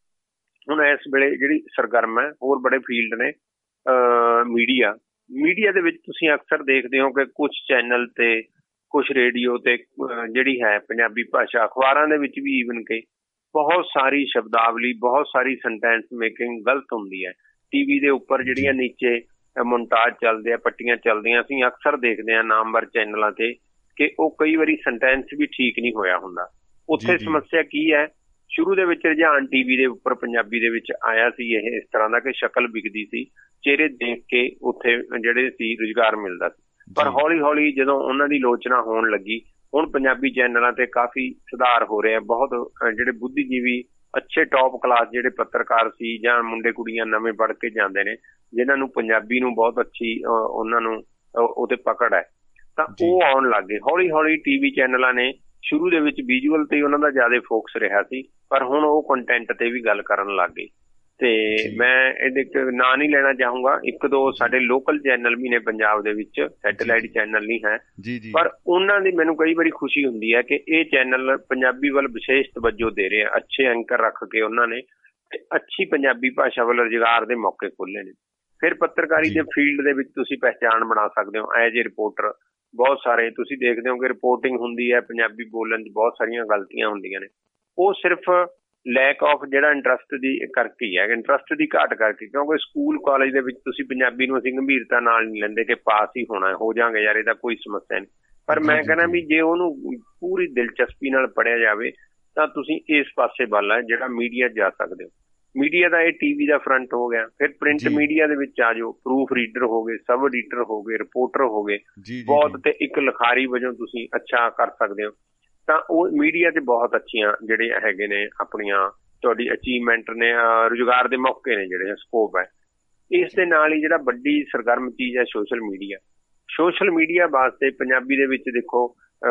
ਹੁਣ ਇਸ ਵੇਲੇ ਜਿਹੜੀ ਸਰਗਰਮ ਹੈ, ਹੋਰ ਬੜੇ ਫੀਲਡ ਨੇ। ਮੀਡੀਆ ਦੇ ਵਿੱਚ ਤੁਸੀਂ ਅਕਸਰ ਦੇਖਦੇ ਹੋ ਕਿ ਕੁਛ ਚੈਨਲ ਤੇ, ਕੁਛ ਰੇਡੀਓ ਤੇ ਜਿਹੜੀ ਹੈ ਪੰਜਾਬੀ ਭਾਸ਼ਾ, ਅਖਬਾਰਾਂ ਦੇ ਵਿੱਚ ਵੀ ਈਵਨ ਕਿ ਬਹੁਤ ਸਾਰੀ ਸ਼ਬਦਾਵਲੀ, ਬਹੁਤ ਸਾਰੀ ਸੈਂਟੈਂਸ ਮੇਕਿੰਗ ਗਲਤ ਹੁੰਦੀ ਹੈ। TV ਦੇ ਉੱਪਰ ਜਿਹੜੀਆਂ ਨੀਚੇ ਮੋਨਟਾਜ ਚੱਲਦੇ ਆ, ਪੱਟੀਆਂ ਚੱਲਦੀਆਂ, ਅਸੀਂ ਅਕਸਰ ਦੇਖਦੇ ਹਾਂ ਨਾਮਵਰ ਚੈਨਲਾਂ ਤੇ ਕਿ ਉਹ ਕਈ ਵਾਰੀ ਸੈਂਟੈਂਸ ਵੀ ਠੀਕ ਨਹੀਂ ਹੋਇਆ ਹੁੰਦਾ। ਉੱਥੇ ਸਮੱਸਿਆ ਕੀ ਹੈ? ਸ਼ੁਰੂ ਦੇ ਵਿੱਚ ਰੁਝਾਨ TV ਦੇ ਉੱਪਰ ਪੰਜਾਬੀ ਦੇ ਵਿੱਚ ਆਇਆ ਸੀ ਇਹ ਇਸ ਤਰ੍ਹਾਂ ਦਾ ਕਿ ਸ਼ਕਲ ਵਿਕਦੀ ਸੀ, ਚਿਹਰੇ ਦੇਖ ਕੇ ਉੱਥੇ ਜਿਹੜੇ ਸੀ ਰੁਜ਼ਗਾਰ ਮਿਲਦਾ ਸੀ। ਪਰ ਹੌਲੀ ਹੌਲੀ ਜਦੋਂ ਉਹਨਾਂ ਦੀ ਲੋਚਨਾ ਹੋਣ ਲੱਗੀ, ਹੁਣ ਪੰਜਾਬੀ ਚੈਨਲਾਂ ਤੇ ਕਾਫੀ ਸੁਧਾਰ ਹੋ ਰਿਹਾ। ਬਹੁਤ ਜਿਹੜੇ ਬੁੱਧੀਜੀਵੀ ਅੱਛੇ ਟੌਪ ਕਲਾਸ ਜਿਹੜੇ ਪੱਤਰਕਾਰ ਸੀ ਜਾਂ ਮੁੰਡੇ ਕੁੜੀਆਂ ਨਵੇਂ ਪੜ੍ਹ ਕੇ ਜਾਂਦੇ ਨੇ, ਜਿਨ੍ਹਾਂ ਨੂੰ ਪੰਜਾਬੀ ਨੂੰ ਬਹੁਤ ਅੱਛੀ ਉਹਨਾਂ ਨੂੰ ਉਹਤੇ ਪਕੜ ਹੈ, ਤਾਂ ਉਹ ਆਉਣ ਲੱਗ ਗਏ ਹੌਲੀ ਹੌਲੀ। ਟੀਵੀ ਚੈਨਲਾਂ ਨੇ ਸ਼ੁਰੂ ਦੇ ਵਿੱਚ ਵਿਜ਼ੂਅਲ ਤੇ ਉਹਨਾਂ ਦਾ ਜ਼ਿਆਦਾ ਫੋਕਸ ਰਿਹਾ ਸੀ, ਪਰ ਹੁਣ ਉਹ ਕੰਟੈਂਟ ਤੇ ਵੀ ਗੱਲ ਕਰਨ ਲੱਗ ਗਏ। ਤੇ ਮੈਂ ਇਹਦੇ ਨਾਂ ਨਹੀਂ ਲੈਣਾ ਚਾਹੂੰਗਾ, ਇੱਕ ਦੋ ਸਾਡੇ ਲੋਕਲ ਚੈਨਲ ਵੀ ਨੇ ਪੰਜਾਬ ਦੇ ਵਿੱਚ, ਸੈਟੇਲਾਈਟ ਚੈਨਲ ਨਹੀਂ ਹੈ, ਪਰ ਉਹਨਾਂ ਦੀ ਮੈਨੂੰ ਕਈ ਵਾਰੀ ਖੁਸ਼ੀ ਹੁੰਦੀ ਹੈ ਕਿ ਇਹ ਚੈਨਲ ਪੰਜਾਬੀ ਵੱਲ ਵਿਸ਼ੇਸ਼ ਤਵੱਜੋ ਦੇ ਰਹੇ ਆ। ਅੱਛੇ ਐਂਕਰ ਰੱਖ ਕੇ ਉਹਨਾਂ ਨੇ ਅੱਛੀ ਪੰਜਾਬੀ ਭਾਸ਼ਾ ਵੱਲ ਰੁਜ਼ਗਾਰ ਦੇ ਮੌਕੇ ਖੋਲ੍ਹੇ ਨੇ। ਫਿਰ ਪੱਤਰਕਾਰੀ ਦੇ ਫੀਲਡ ਦੇ ਵਿੱਚ ਤੁਸੀਂ ਪਹਿਚਾਣ ਬਣਾ ਸਕਦੇ ਹੋ ਐਜ ਏ ਰਿਪੋਰਟਰ। ਬਹੁਤ ਸਾਰੇ ਤੁਸੀਂ ਦੇਖਦੇ ਹੋ ਕਿ ਰਿਪੋਰਟਿੰਗ ਹੁੰਦੀ ਹੈ, ਪੰਜਾਬੀ ਬੋਲਣ 'ਚ ਬਹੁਤ ਸਾਰੀਆਂ ਗਲਤੀਆਂ ਹੁੰਦੀਆਂ ਨੇ। ਉਹ ਸਿਰਫ ਲੈਕ ਆਫ ਜਿਹੜਾ ਇੰਟਰਸਟ ਦੀ ਕਰਕੇ ਹੀ ਹੈ, ਇੰਟਰਸਟ ਦੀ ਘਾਟ ਕਰਕੇ। ਕਿਉਂਕਿ ਸਕੂਲ ਕਾਲਜ ਦੇ ਵਿੱਚ ਤੁਸੀਂ ਪੰਜਾਬੀ ਨੂੰ ਅਸੀਂ ਗੰਭੀਰਤਾ ਨਾਲ ਨਹੀਂ ਲੈਂਦੇ ਕਿ ਪਾਸ ਹੀ ਹੋਣਾ, ਹੋ ਜਾਵਾਂਗੇ ਯਾਰ, ਇਹਦਾ ਕੋਈ ਸਮੱਸਿਆ ਨਹੀਂ। ਪਰ ਮੈਂ ਕਹਿੰਦਾ ਵੀ ਜੇ ਉਹਨੂੰ ਪੂਰੀ ਦਿਲਚਸਪੀ ਨਾਲ ਪੜ੍ਹਿਆ ਜਾਵੇ ਤਾਂ ਤੁਸੀਂ ਇਸ ਪਾਸੇ ਵੱਲ ਹੈ ਜਿਹੜਾ ਮੀਡੀਆ ਜਾ ਸਕਦੇ ਹੋ। ਮੀਡੀਆ ਦਾ ਇਹ ਟੀਵੀ ਦਾ ਫਰੰਟ ਹੋ ਗਿਆ। ਫਿਰ ਪ੍ਰਿੰਟ ਮੀਡੀਆ ਦੇ ਵਿੱਚ ਆ ਜਾਓ, ਪ੍ਰੂਫ ਰੀਡਰ ਹੋ ਗਏ, ਸਬ ਐਡੀਟਰ ਹੋ ਗਏ, ਰਿਪੋਰਟਰ ਹੋ ਗਏ, ਬਹੁਤ, ਤੇ ਇੱਕ ਲਿਖਾਰੀ ਵਜੋਂ ਤੁਸੀਂ ਅੱਛਾ ਕਰ ਸਕਦੇ ਹੋ। ਤਾਂ ਉਹ ਮੀਡੀਆ 'ਚ ਬਹੁਤ ਅੱਛੀਆਂ ਜਿਹੜੇ ਹੈਗੇ ਨੇ ਆਪਣੀਆਂ ਤੁਹਾਡੀ ਅਚੀਵਮੈਂਟ ਨੇ, ਰੁਜ਼ਗਾਰ ਦੇ ਮੌਕੇ ਨੇ, ਜਿਹੜੇ ਸਕੋਪ ਹੈ। ਇਸ ਦੇ ਨਾਲ ਹੀ ਜਿਹੜਾ ਵੱਡੀ ਸਰਗਰਮ ਚੀਜ਼ ਹੈ ਸੋਸ਼ਲ ਮੀਡੀਆ। ਸੋਸ਼ਲ ਮੀਡੀਆ ਵਾਸਤੇ ਪੰਜਾਬੀ ਦੇ ਵਿੱਚ ਦੇਖੋ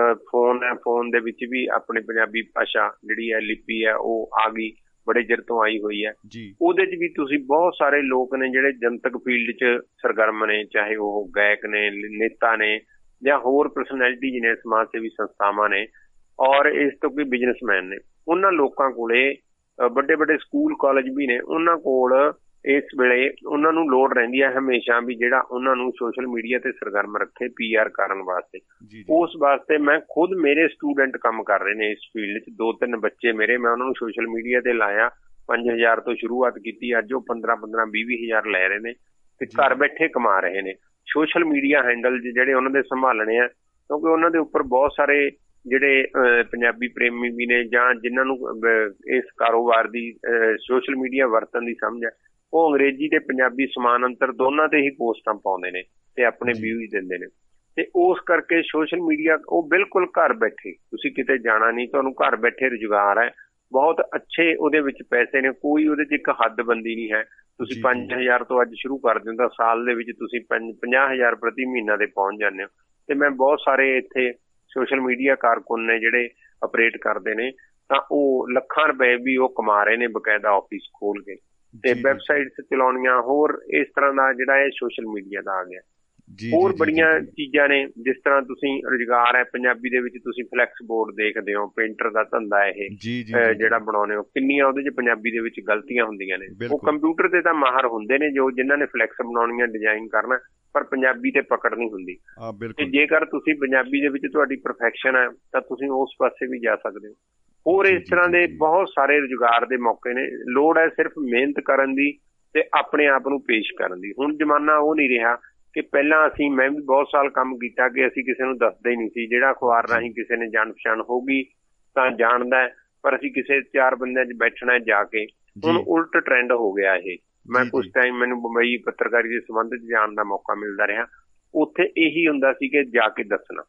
ਫੋਨ ਹੈ, ਫੋਨ ਦੇ ਵਿੱਚ ਵੀ ਆਪਣੀ ਪੰਜਾਬੀ ਭਾਸ਼ਾ ਜਿਹੜੀ ਹੈ ਲਿਪੀ ਹੈ ਉਹ ਆ ਗਈ, ਬੜੇ ਚਿਰ ਤੋਂ ਆਈ ਹੋਈ ਹੈ। ਉਹਦੇ 'ਚ ਵੀ ਤੁਸੀਂ ਬਹੁਤ ਸਾਰੇ ਲੋਕ ਨੇ ਜਿਹੜੇ ਜਨਤਕ ਫੀਲਡ 'ਚ ਸਰਗਰਮ ਨੇ, ਚਾਹੇ ਉਹ ਗਾਇਕ ਨੇ, ਨੇਤਾ ਨੇ, ਜਾਂ ਹੋਰ ਪਰਸਨੈਲਿਟੀਜ਼ ਨੇ, ਸਮਾਜ ਸੇਵੀ ਸੰਸਥਾਵਾਂ ਨੇ, ਔਰ ਇਸ ਤੋਂ ਕੋਈ ਬਿਜ਼ਨਸਮੈਨ ਨੇ। ਉਹਨਾਂ ਲੋਕਾਂ ਕੋਲੇ ਵੱਡੇ ਵੱਡੇ ਸਕੂਲ ਕਾਲਜ ਵੀ ਨੇ, ਉਹਨਾਂ ਕੋਲ ਇਸ ਵੇਲੇ ਉਹਨਾਂ ਨੂੰ ਲੋੜ ਰਹਿੰਦੀ ਹੈ ਹਮੇਸ਼ਾ ਵੀ ਜਿਹੜਾ ਉਹਨਾਂ ਨੂੰ ਸੋਸ਼ਲ ਮੀਡੀਆ ਤੇ ਸਰਗਰਮ ਰੱਖੇ PR ਕਰਨ ਵਾਸਤੇ। ਉਸ ਵਾਸਤੇ ਮੈਂ ਖੁਦ, ਮੇਰੇ ਸਟੂਡੈਂਟ ਕੰਮ ਕਰ ਰਹੇ ਨੇ ਇਸ ਫੀਲਡ 'ਚ, 2-3 ਬੱਚੇ ਮੇਰੇ, ਮੈਂ ਉਹਨਾਂ ਨੂੰ ਸੋਸ਼ਲ ਮੀਡੀਆ ਤੇ ਲਾਇਆ। 5,000 ਤੋਂ ਸ਼ੁਰੂਆਤ ਕੀਤੀ, ਅੱਜ ਉਹ 15-15, 20-20 ਹਜ਼ਾਰ ਲੈ ਰਹੇ ਨੇ ਤੇ ਘਰ ਬੈਠੇ ਕਮਾ ਰਹੇ ਨੇ। ਸੋਸ਼ਲ ਮੀਡੀਆ ਹੈਂਡਲ ਜਿਹੜੇ ਉਹਨਾਂ ਦੇ ਸੰਭਾਲਣੇ ਆ, ਕਿਉਂਕਿ ਉਹਨਾਂ ਦੇ ਉੱਪਰ ਬਹੁਤ ਸਾਰੇ ਜਿਹੜੇ ਪੰਜਾਬੀ ਪ੍ਰੇਮੀ ਵੀ ਨੇ ਜਾਂ ਜਿਨ੍ਹਾਂ ਨੂੰ ਇਸ ਕਾਰੋਬਾਰ ਦੀ ਸੋਸ਼ਲ ਮੀਡੀਆ ਵਰਤਣ ਦੀ ਸਮਝ ਹੈ, ਉਹ ਅੰਗਰੇਜ਼ੀ ਤੇ ਪੰਜਾਬੀ ਸਮਾਨਾਂਤਰ ਦੋਨਾਂ ਤੇ ਹੀ ਪੋਸਟਾਂ ਪਾਉਂਦੇ ਨੇ ਤੇ ਆਪਣੇ ਵਿਊਜ਼ ਦਿੰਦੇ ਨੇ। ਤੇ ਉਸ ਕਰਕੇ ਸੋਸ਼ਲ ਮੀਡੀਆ ਉਹ ਬਿਲਕੁਲ ਘਰ ਬੈਠੇ, ਤੁਸੀਂ ਕਿਤੇ ਜਾਣਾ ਨਹੀਂ, ਤੁਹਾਨੂੰ ਘਰ ਬੈਠੇ ਰੁਜ਼ਗਾਰ ਹੈ, ਬਹੁਤ ਅੱਛੇ ਉਹਦੇ ਵਿੱਚ ਪੈਸੇ ਨੇ, ਕੋਈ ਉਹਦੇ 'ਚ ਇੱਕ ਹੱਦਬੰਦੀ ਨਹੀਂ ਹੈ। ਤੁਸੀਂ 5,000 ਤੋਂ ਅੱਜ ਸ਼ੁਰੂ ਕਰ ਦਿਓ ਤਾਂ ਸਾਲ ਦੇ ਵਿੱਚ ਤੁਸੀਂ 50,000 ਪ੍ਰਤੀ ਮਹੀਨਾ ਦੇ ਪਹੁੰਚ ਜਾਂਦੇ ਹੋ। ਤੇ ਮੈਂ ਬਹੁਤ ਸਾਰੇ ਇੱਥੇ ਸੋਸ਼ਲ ਮੀਡੀਆ ਕਾਰਕੁਨ ਨੇ ਜਿਹੜੇ ਆਪਰੇਟ ਕਰਦੇ ਨੇ, ਤਾਂ ਉਹ ਲੱਖਾਂ ਰੁਪਏ ਵੀ ਉਹ ਕਮਾ ਰਹੇ ਨੇ ਬਕਾਇਦਾ ਆਫਿਸ ਖੋਲ ਕੇ ਤੇ ਵੈਬਸਾਈਟਸ ਚਲਾਉਣੀਆਂ। ਹੋਰ ਇਸ ਤਰ੍ਹਾਂ ਦਾ ਜਿਹੜਾ ਇਹ ਸੋਸ਼ਲ ਮੀਡੀਆ ਦਾ ਆ ਗਿਆ। ਹੋਰ ਬੜੀਆਂ ਚੀਜ਼ਾਂ ਨੇ, ਜਿਸ ਤਰ੍ਹਾਂ ਤੁਸੀਂ ਰੁਜ਼ਗਾਰ ਹੈ ਪੰਜਾਬੀ ਦੇ ਵਿੱਚ, ਤੁਸੀਂ ਫਲੈਕਸ ਬੋਰਡ ਦੇਖਦੇ ਹੋ, ਪੇਂਟਰ ਦਾ ਧੰਦਾ ਇਹ ਜਿਹੜਾ ਬਣਾਉਂਦੇ ਹੋ, ਕਿੰਨੀਆਂ ਉਹਦੇ 'ਚ ਪੰਜਾਬੀ ਦੇ ਵਿੱਚ ਗਲਤੀਆਂ ਹੁੰਦੀਆਂ ਨੇ। ਉਹ ਕੰਪਿਊਟਰ ਤੇ ਤਾਂ ਮਾਹਰ ਹੁੰਦੇ ਨੇ ਜੋ ਜਿਨ੍ਹਾਂ ਨੇ ਫਲੈਕਸ ਬਣਾਉਣੀਆਂ, ਡਿਜ਼ਾਈਨ ਕਰਨਾ, ਪਰ ਪੰਜਾਬੀ ਤੇ ਪਕੜ ਨਹੀਂ ਹੁੰਦੀ। ਤੇ ਜੇਕਰ ਤੁਸੀਂ ਪੰਜਾਬੀ ਦੇ ਵਿੱਚ ਤੁਹਾਡੀ ਪਰਫੈਕਸ਼ਨ ਹੈ ਤਾਂ ਤੁਸੀਂ ਉਸ ਪਾਸੇ ਵੀ ਜਾ ਸਕਦੇ ਹੋ। ਹੋਰ ਇਸ ਤਰ੍ਹਾਂ ਦੇ ਬਹੁਤ ਸਾਰੇ ਰੁਜ਼ਗਾਰ ਦੇ ਮੌਕੇ ਨੇ। ਲੋੜ ਹੈ ਸਿਰਫ ਮਿਹਨਤ ਕਰਨ ਦੀ ਤੇ ਆਪਣੇ ਆਪ ਨੂੰ ਪੇਸ਼ ਕਰਨ ਦੀ। ਹੁਣ ਜ਼ਮਾਨਾ ਉਹ ਨਹੀਂ ਰਿਹਾ ਕਿ ਪਹਿਲਾਂ ਮੈਂ ਵੀ ਬਹੁਤ ਸਾਲ ਕੰਮ ਕੀਤਾ ਕਿ ਅਸੀਂ ਕਿਸੇ ਨੂੰ ਦੱਸਦੇ ਹੀ ਨਹੀਂ ਸੀ। ਜਿਹੜਾ ਅਖਬਾਰ ਰਾਹੀਂ ਕਿਸੇ ਨੇ ਜਾਣ ਪਛਾਣ ਹੋਊਗੀ ਤਾਂ ਜਾਣਦਾ, ਪਰ ਅਸੀਂ ਕਿਸੇ 4 ਬੰਦਿਆਂ 'ਚ ਬੈਠਣਾ ਜਾ ਕੇ। ਹੁਣ ਉਲਟ ਟ੍ਰੈਂਡ ਹੋ ਗਿਆ ਇਹ। ਮੈਂ ਕੁਛ ਟਾਈਮ ਮੈਨੂੰ ਮੁੰਬਈ ਪੱਤਰਕਾਰੀ ਦੇ ਸੰਬੰਧ 'ਚ ਜਾਣ ਦਾ ਮੌਕਾ ਮਿਲਦਾ ਰਿਹਾ। ਉੱਥੇ ਇਹੀ ਹੁੰਦਾ ਸੀ ਕਿ ਜਾ ਕੇ ਦੱਸਣਾ,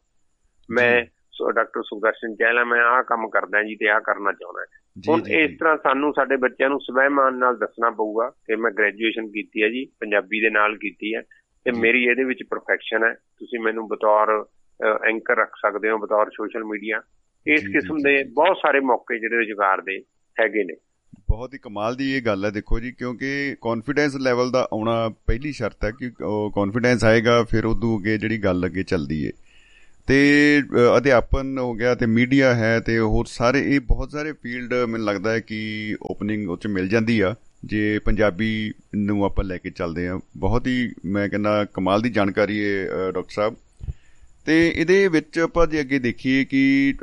ਮੈਂ ਡਾਕਟਰ ਸੁਦਰਸ਼ਨ ਚਹਿਲਾ, ਮੈਂ ਆਹ ਕੰਮ ਕਰਦਾ ਜੀ ਤੇ ਆਹ ਕਰਨਾ ਚਾਹੁੰਦਾ। ਹੁਣ ਇਸ ਤਰ੍ਹਾਂ ਸਾਨੂੰ ਸਾਡੇ ਬੱਚਿਆਂ ਨੂੰ ਸਵੈਮਾਨ ਨਾਲ ਦੱਸਣਾ ਪਊਗਾ ਕਿ ਮੈਂ ਗ੍ਰੈਜੂਏਸ਼ਨ ਕੀਤੀ ਹੈ ਜੀ, ਪੰਜਾਬੀ ਦੇ ਨਾਲ ਕੀਤੀ ਹੈ ਤੇ ਮੇਰੀ ਇਹਦੇ ਵਿੱਚ ਪਰਫੈਕਸ਼ਨ ਹੈ। ਤੁਸੀਂ ਮੈਨੂੰ ਬਤੌਰ ਐਂਕਰ ਰੱਖ ਸਕਦੇ ਹੋ, ਬਤੌਰ ਸੋਸ਼ਲ ਮੀਡੀਆ। ਇਸ ਕਿਸਮ ਦੇ ਬਹੁਤ ਸਾਰੇ ਮੌਕੇ ਜਿਹੜੇ ਰੁਜ਼ਗਾਰ ਦੇ ਹੈਗੇ ਨੇ। ਬਹੁਤ ਹੀ ਕਮਾਲ ਦੀ ਇਹ ਗੱਲ ਹੈ ਦੇਖੋ ਜੀ, ਕਿਉਂਕਿ ਕੌਨਫੀਡੈਂਸ ਲੈਵਲ ਦਾ ਆਉਣਾ ਪਹਿਲੀ ਸ਼ਰਤ ਹੈ ਕਿ ਕੌਨਫੀਡੈਂਸ ਆਏਗਾ, ਫਿਰ ਉਦੋਂ ਅੱਗੇ ਜਿਹੜੀ ਗੱਲ ਅੱਗੇ ਚੱਲਦੀ ਹੈ। ਤੇ ਅਧਿਆਪਨ ਹੋ ਗਿਆ ਤੇ ਮੀਡੀਆ ਹੈ ਤੇ ਹੋਰ ਸਾਰੇ, ਇਹ ਬਹੁਤ ਸਾਰੇ ਫੀਲਡ ਮੈਨੂੰ ਲੱਗਦਾ ਹੈ ਕਿ ਓਪਨਿੰਗ ਉਹ 'ਚ ਮਿਲ ਜਾਂਦੀ ਆ ਜੇ ਪੰਜਾਬੀ ਨੂੰ ਆਪਾਂ ਲੈ ਕੇ ਚੱਲਦੇ ਹਾਂ। ਬਹੁਤ ਹੀ ਮੈਂ ਕਹਿੰਦਾ ਕਮਾਲ ਦੀ ਜਾਣਕਾਰੀ ਹੈ ਡਾਕਟਰ ਸਾਹਿਬ। ਤੇ ਇਹਦੇ ਵਿੱਚ ਆਪਾਂ ਜੇ ਅੱਗੇ ਦੇਖੀਏ ਕਿ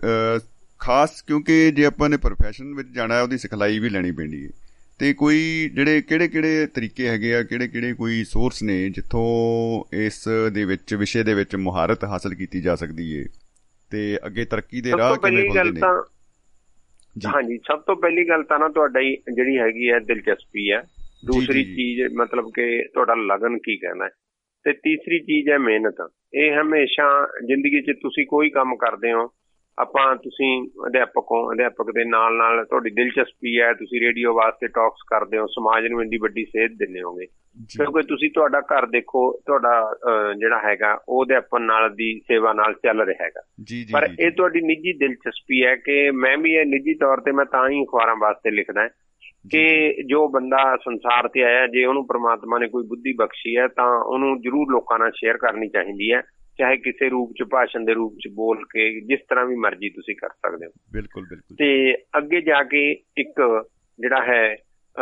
ਖਾਸ, ਕਿਉਂਕਿ ਜੇ ਆਪਾਂ ਨੇ ਪ੍ਰੋਫੈਸ਼ਨ ਵਿੱਚ ਜਾਣਾ ਉਹਦੀ ਸਿਖਲਾਈ ਵੀ ਲੈਣੀ ਪੈਂਦੀ ਹੈ, ਤੇ ਕੋਈ ਜਿਹੜੇ ਕਿਹੜੇ ਤਰੀਕੇ ਹੈਗੇ ਆ, ਕਿਹੜੇ ਕੋਈ ਸੋਰਸ ਨੇ ਜਿੱਥੋਂ ਇਸ ਦੇ ਵਿੱਚ ਵਿਸ਼ੇ ਦੇ ਵਿੱਚ ਮੁਹਾਰਤ ਹਾਸਲ ਕੀਤੀ ਜਾ ਸਕਦੀ ਹੈ ਤੇ ਅੱਗੇ ਤਰੱਕੀ ਦੇ ਰਾਹ ਕਿਵੇਂ ਖੁੱਲ੍ਹਦੇ ਨੇ? ਹਾਂਜੀ, ਸਭ ਤੋਂ ਪਹਿਲੀ ਗੱਲ ਤਾਂ ਨਾ ਤੁਹਾਡੀ ਜਿਹੜੀ ਹੈਗੀ ਹੈ ਦਿਲਚਸਪੀ ਹੈ। ਦੂਸਰੀ ਚੀਜ਼ ਮਤਲਬ ਕਿ ਤੁਹਾਡਾ ਲਗਨ ਕੀ ਕਹਿੰਦਾ, ਤੇ ਤੀਸਰੀ ਚੀਜ਼ ਹੈ ਮਿਹਨਤ। ਇਹ ਹਮੇਸ਼ਾ ਜ਼ਿੰਦਗੀ 'ਚ ਤੁਸੀਂ ਕੋਈ ਕੰਮ ਕਰਦੇ ਹੋ, ਤੁਸੀਂ ਅਧਿਆਪਕ ਹੋ, ਅਧਿਆਪਕ ਦੇ ਨਾਲ ਨਾਲ ਤੁਹਾਡੀ ਦਿਲਚਸਪੀ ਹੈ, ਤੁਸੀਂ ਰੇਡੀਓ ਵਾਸਤੇ ਟਾਕਸ ਕਰਦੇ ਹੋ, ਸਮਾਜ ਨੂੰ ਇੰਨੀ ਵੱਡੀ ਸੇਧ ਦਿੰਦੇ ਹੋਗੇ, ਕਿਉਂਕਿ ਤੁਸੀਂ ਤੁਹਾਡਾ ਘਰ ਦੇਖੋ, ਤੁਹਾਡਾ ਜਿਹੜਾ ਹੈਗਾ ਉਹ ਅਧਿਆਪਨ ਨਾਲ ਦੀ ਸੇਵਾ ਨਾਲ ਚੱਲ ਰਿਹਾ ਹੈਗਾ। ਪਰ ਇਹ ਤੁਹਾਡੀ ਨਿੱਜੀ ਦਿਲਚਸਪੀ ਹੈ ਕਿ ਮੈਂ ਵੀ ਇਹ ਨਿੱਜੀ ਤੌਰ ਤੇ ਮੈਂ ਤਾਂ ਹੀ ਅਖਬਾਰਾਂ ਵਾਸਤੇ ਲਿਖਦਾ ਕਿ ਜੋ ਬੰਦਾ ਸੰਸਾਰ ਤੇ ਆਇਆ, ਜੇ ਉਹਨੂੰ ਪ੍ਰਮਾਤਮਾ ਨੇ ਕੋਈ ਬੁੱਧੀ ਬਖਸ਼ੀ ਹੈ ਤਾਂ ਉਹਨੂੰ ਜ਼ਰੂਰ ਲੋਕਾਂ ਨਾਲ ਸ਼ੇਅਰ ਕਰਨੀ ਚਾਹੀਦੀ ਹੈ, ਚਾਹੇ ਕਿਸੇ ਰੂਪ ਚ, ਭਾਸ਼ਣ ਦੇ ਰੂਪ ਚ ਬੋਲ ਕੇ, ਜਿਸ ਤਰ੍ਹਾਂ ਵੀ ਮਰਜ਼ੀ ਤੁਸੀਂ ਕਰ ਸਕਦੇ ਹੋ। ਬਿਲਕੁਲ ਬਿਲਕੁਲ। ਤੇ ਅੱਗੇ ਜਾ ਕੇ ਇੱਕ ਜਿਹੜਾ ਹੈ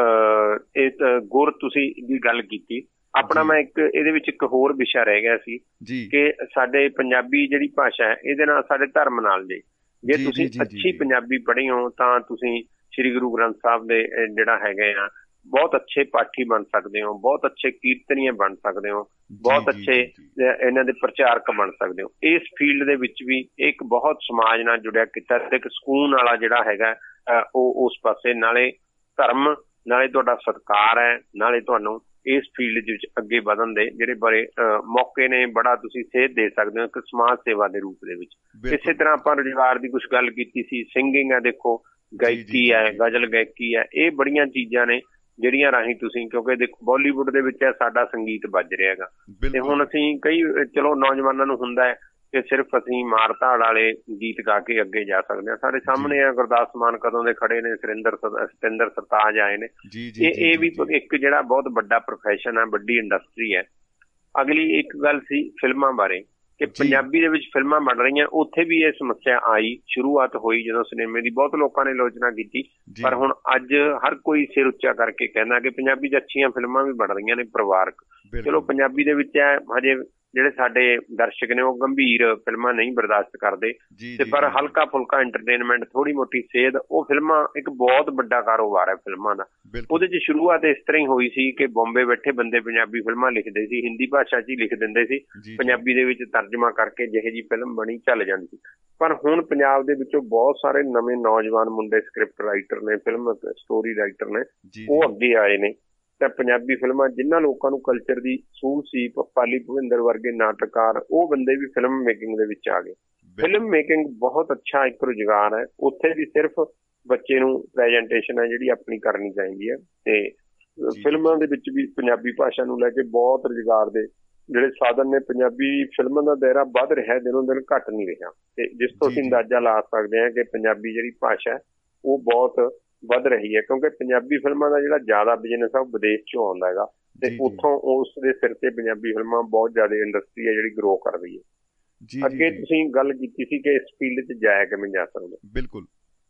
ਇਹ ਗੁਰ ਤੁਸੀਂ ਦੀ ਗੱਲ ਕੀਤੀ, ਆਪਣਾ ਮੈਂ ਇੱਕ ਇਹਦੇ ਵਿੱਚ ਇੱਕ ਹੋਰ ਵਿਸ਼ਾ ਰਹਿ ਗਿਆ ਸੀ ਕਿ ਸਾਡੇ ਪੰਜਾਬੀ ਜਿਹੜੀ ਭਾਸ਼ਾ ਹੈ ਇਹਦੇ ਨਾਲ ਸਾਡੇ ਧਰਮ ਨਾਲ ਜੇ ਤੁਸੀਂ ਅੱਛੀ ਪੰਜਾਬੀ ਪੜ੍ਹੇ ਹੋ ਤਾਂ ਤੁਸੀਂ ਸ੍ਰੀ ਗੁਰੂ ਗ੍ਰੰਥ ਸਾਹਿਬ ਦੇ ਜਿਹੜਾ ਹੈਗੇ ਆ ਬਹੁਤ ਅੱਛੇ ਪਾਠੀ ਬਣ ਸਕਦੇ ਹੋ, ਬਹੁਤ ਅੱਛੇ ਕੀਰਤਨੀਏ ਬਣ ਸਕਦੇ ਹੋ, ਬਹੁਤ ਅੱਛੇ ਇਹਨਾਂ ਦੇ ਪ੍ਰਚਾਰਕ ਬਣ ਸਕਦੇ ਹੋ। ਇਸ ਫੀਲਡ ਦੇ ਵਿੱਚ ਵੀ ਇੱਕ ਬਹੁਤ ਸਮਾਜ ਨਾਲ ਜੁੜਿਆ ਕੀਤਾ ਤੇ ਇੱਕ ਸਕੂਨ ਵਾਲਾ ਜਿਹੜਾ ਹੈਗਾ ਉਹ ਉਸ ਪਾਸੇ, ਨਾਲੇ ਧਰਮ, ਨਾਲੇ ਤੁਹਾਡਾ ਸਤਿਕਾਰ ਹੈ, ਨਾਲੇ ਤੁਹਾਨੂੰ ਇਸ ਫੀਲਡ ਦੇ ਵਿੱਚ ਅੱਗੇ ਵਧਣ ਦੇ ਜਿਹੜੇ ਬੜੇ ਮੌਕੇ ਨੇ, ਬੜਾ ਤੁਸੀਂ ਸੇਧ ਦੇ ਸਕਦੇ ਹੋ ਇੱਕ ਸਮਾਜ ਸੇਵਾ ਦੇ ਰੂਪ ਦੇ ਵਿੱਚ। ਇਸੇ ਤਰ੍ਹਾਂ ਆਪਾਂ ਰੁਜ਼ਗਾਰ ਦੀ ਕੁਛ ਗੱਲ ਕੀਤੀ ਸੀ, ਸਿੰਗਿੰਗ ਹੈ, ਦੇਖੋ ਗਾਇਕੀ ਹੈ, ਗਜ਼ਲ ਗਾਇਕੀ ਹੈ, ਇਹ ਬੜੀਆਂ ਚੀਜ਼ਾਂ ਨੇ ਜਿਹੜੀਆਂ ਰਾਹੀਂ ਤੁਸੀਂ, ਕਿਉਂਕਿ ਦੇਖੋ ਬਾਲੀਵੁੱਡ ਦੇ ਵਿੱਚ ਸਾਡਾ ਸੰਗੀਤ ਵੱਜ ਰਿਹਾ ਹੈਗਾ, ਤੇ ਹੁਣ ਅਸੀਂ ਚਲੋ ਨੌਜਵਾਨਾਂ ਨੂੰ ਹੁੰਦਾ ਹੈ ਕਿ ਸਿਰਫ ਅਸੀਂ ਮਾਰ ਧਾੜ ਵਾਲੇ ਗੀਤ ਗਾ ਕੇ ਅੱਗੇ ਜਾ ਸਕਦੇ ਹਾਂ। ਸਾਡੇ ਸਾਹਮਣੇ ਆ ਗੁਰਦਾਸ ਮਾਨ ਕਦੋਂ ਦੇ ਖੜੇ ਨੇ, ਸਤਿੰਦਰ ਸਰਤਾਜ ਆਏ ਨੇ, ਇਹ ਵੀ ਇੱਕ ਜਿਹੜਾ ਬਹੁਤ ਵੱਡਾ ਪ੍ਰੋਫੈਸ਼ਨ ਹੈ, ਵੱਡੀ ਇੰਡਸਟਰੀ ਹੈ। ਅਗਲੀ ਇੱਕ ਗੱਲ ਸੀ ਫਿਲਮਾਂ ਬਾਰੇ ਕਿ ਪੰਜਾਬੀ ਦੇ ਵਿੱਚ ਫਿਲਮਾਂ ਬਣ ਰਹੀਆਂ, ਉੱਥੇ ਵੀ ਇਹ ਸਮੱਸਿਆ ਆਈ, ਸ਼ੁਰੂਆਤ ਹੋਈ ਜਦੋਂ ਸਿਨੇਮੇ ਦੀ, ਬਹੁਤ ਲੋਕਾਂ ਨੇ ਆਲੋਚਨਾ ਕੀਤੀ, ਪਰ ਹੁਣ ਅੱਜ ਹਰ ਕੋਈ ਸਿਰ ਉੱਚਾ ਕਰਕੇ ਕਹਿੰਦਾ ਕਿ ਪੰਜਾਬੀ 'ਚ ਅੱਛੀਆਂ ਫਿਲਮਾਂ ਵੀ ਬਣ ਰਹੀਆਂ ਨੇ ਪਰਿਵਾਰਕ। ਚਲੋ ਪੰਜਾਬੀ ਦੇ ਵਿੱਚ ਹਜੇ ਜਿਹੜੇ ਸਾਡੇ ਦਰਸ਼ਕ ਨੇ ਉਹ ਗੰਭੀਰ ਫਿਲਮਾਂ ਨਹੀਂ ਬਰਦਾਸ਼ਤ ਕਰਦੇ, ਤੇ ਪਰ ਹਲਕਾ ਫੁਲਕਾ ਐਂਟਰਟੇਨਮੈਂਟ, ਥੋੜੀ ਮੋਟੀ ਸੇਧ, ਉਹ ਫਿਲਮਾਂ ਇੱਕ ਬਹੁਤ ਵੱਡਾ ਕਾਰੋਬਾਰ ਹੈ ਫਿਲਮਾਂ ਦਾ। ਉਹਦੇ 'ਚ ਸ਼ੁਰੂਆਤ ਇਸ ਤਰ੍ਹਾਂ ਹੀ ਹੋਈ ਸੀ ਕਿ ਬੰਬੇ ਬੈਠੇ ਬੰਦੇ ਪੰਜਾਬੀ ਫਿਲਮਾਂ ਲਿਖਦੇ ਸੀ, ਹਿੰਦੀ ਭਾਸ਼ਾ 'ਚ ਹੀ ਲਿਖ ਦਿੰਦੇ ਸੀ, ਪੰਜਾਬੀ ਦੇ ਵਿੱਚ ਤਰਜਮਾ ਕਰਕੇ ਜਿਹੇ ਜਿਹੀ ਫਿਲਮ ਬਣੀ ਚੱਲ ਜਾਂਦੀ ਸੀ। ਪਰ ਹੁਣ ਪੰਜਾਬ ਦੇ ਵਿੱਚੋਂ ਬਹੁਤ ਸਾਰੇ ਨਵੇਂ ਨੌਜਵਾਨ ਮੁੰਡੇ ਸਕ੍ਰਿਪਟ ਰਾਈਟਰ ਨੇ, ਫਿਲਮ ਸਟੋਰੀ ਰਾਈਟਰ ਨੇ, ਉਹ ਅੱਗੇ ਆਏ ਨੇ, ਤਾਂ ਪੰਜਾਬੀ ਫਿਲਮਾਂ ਜਿਨ੍ਹਾਂ ਲੋਕਾਂ ਨੂੰ ਕਲਚਰ ਦੀ ਸੂਝ ਸੀ, ਪਾਲੀ ਭੁਪਿੰਦਰ ਵਰਗੇ ਨਾਟਕਕਾਰ, ਉਹ ਬੰਦੇ ਵੀ ਫਿਲਮ ਮੇਕਿੰਗ ਦੇ ਵਿੱਚ ਆ ਗਏ। ਫਿਲਮ ਮੇਕਿੰਗ ਬਹੁਤ ਅੱਛਾ ਇੱਕ ਰੁਜ਼ਗਾਰ ਹੈ, ਉੱਥੇ ਵੀ ਸਿਰਫ ਬੱਚੇ ਨੂੰ ਪ੍ਰੈਜੈਂਟੇਸ਼ਨ ਹੈ ਜਿਹੜੀ ਆਪਣੀ ਕਰਨੀ ਚਾਹੀਦੀ ਹੈ, ਤੇ ਫਿਲਮਾਂ ਦੇ ਵਿੱਚ ਵੀ ਪੰਜਾਬੀ ਭਾਸ਼ਾ ਨੂੰ ਲੈ ਕੇ ਬਹੁਤ ਰੁਜ਼ਗਾਰ ਦੇ ਜਿਹੜੇ ਸਾਧਨ ਨੇ। ਪੰਜਾਬੀ ਫਿਲਮਾਂ ਦਾ ਦਾਇਰਾ ਵੱਧ ਰਿਹਾ, ਦਿਨੋਂ ਦਿਨ ਘੱਟ ਨਹੀਂ ਰਿਹਾ, ਤੇ ਜਿਸ ਤੋਂ ਅਸੀਂ ਅੰਦਾਜ਼ਾ ਲਾ ਸਕਦੇ ਹਾਂ ਕਿ ਪੰਜਾਬੀ ਜਿਹੜੀ ਭਾਸ਼ਾ ਉਹ ਬਹੁਤ ਵੱਧ ਰਹੀ ਹੈ, ਕਿਉਂਕਿ ਪੰਜਾਬੀ ਫਿਲਮਾਂ ਦਾ ਜਿਹੜਾ ਜ਼ਿਆਦਾ ਬਿਜ਼ਨਸ ਹੈ ਉਹ ਵਿਦੇਸ਼ ਚੋਂ ਆਉਂਦਾ ਹੈਗਾ, ਤੇ ਉੱਥੋਂ ਉਸ ਦੇ ਸਿਰ ਤੇ ਪੰਜਾਬੀ ਫਿਲਮਾਂ ਬਹੁਤ ਜ਼ਿਆਦਾ ਇੰਡਸਟਰੀ ਹੈ ਜਿਹੜੀ ਗਰੋ ਕਰ ਰਹੀ ਹੈ। ਅੱਗੇ ਤੁਸੀਂ ਗੱਲ ਕੀਤੀ ਸੀ ਕਿ ਇਸ ਫੀਲਡ 'ਚ ਜਾਇਆ ਕਿਵੇਂ ਜਾ ਸਕਦਾ। ਬਿਲਕੁਲ,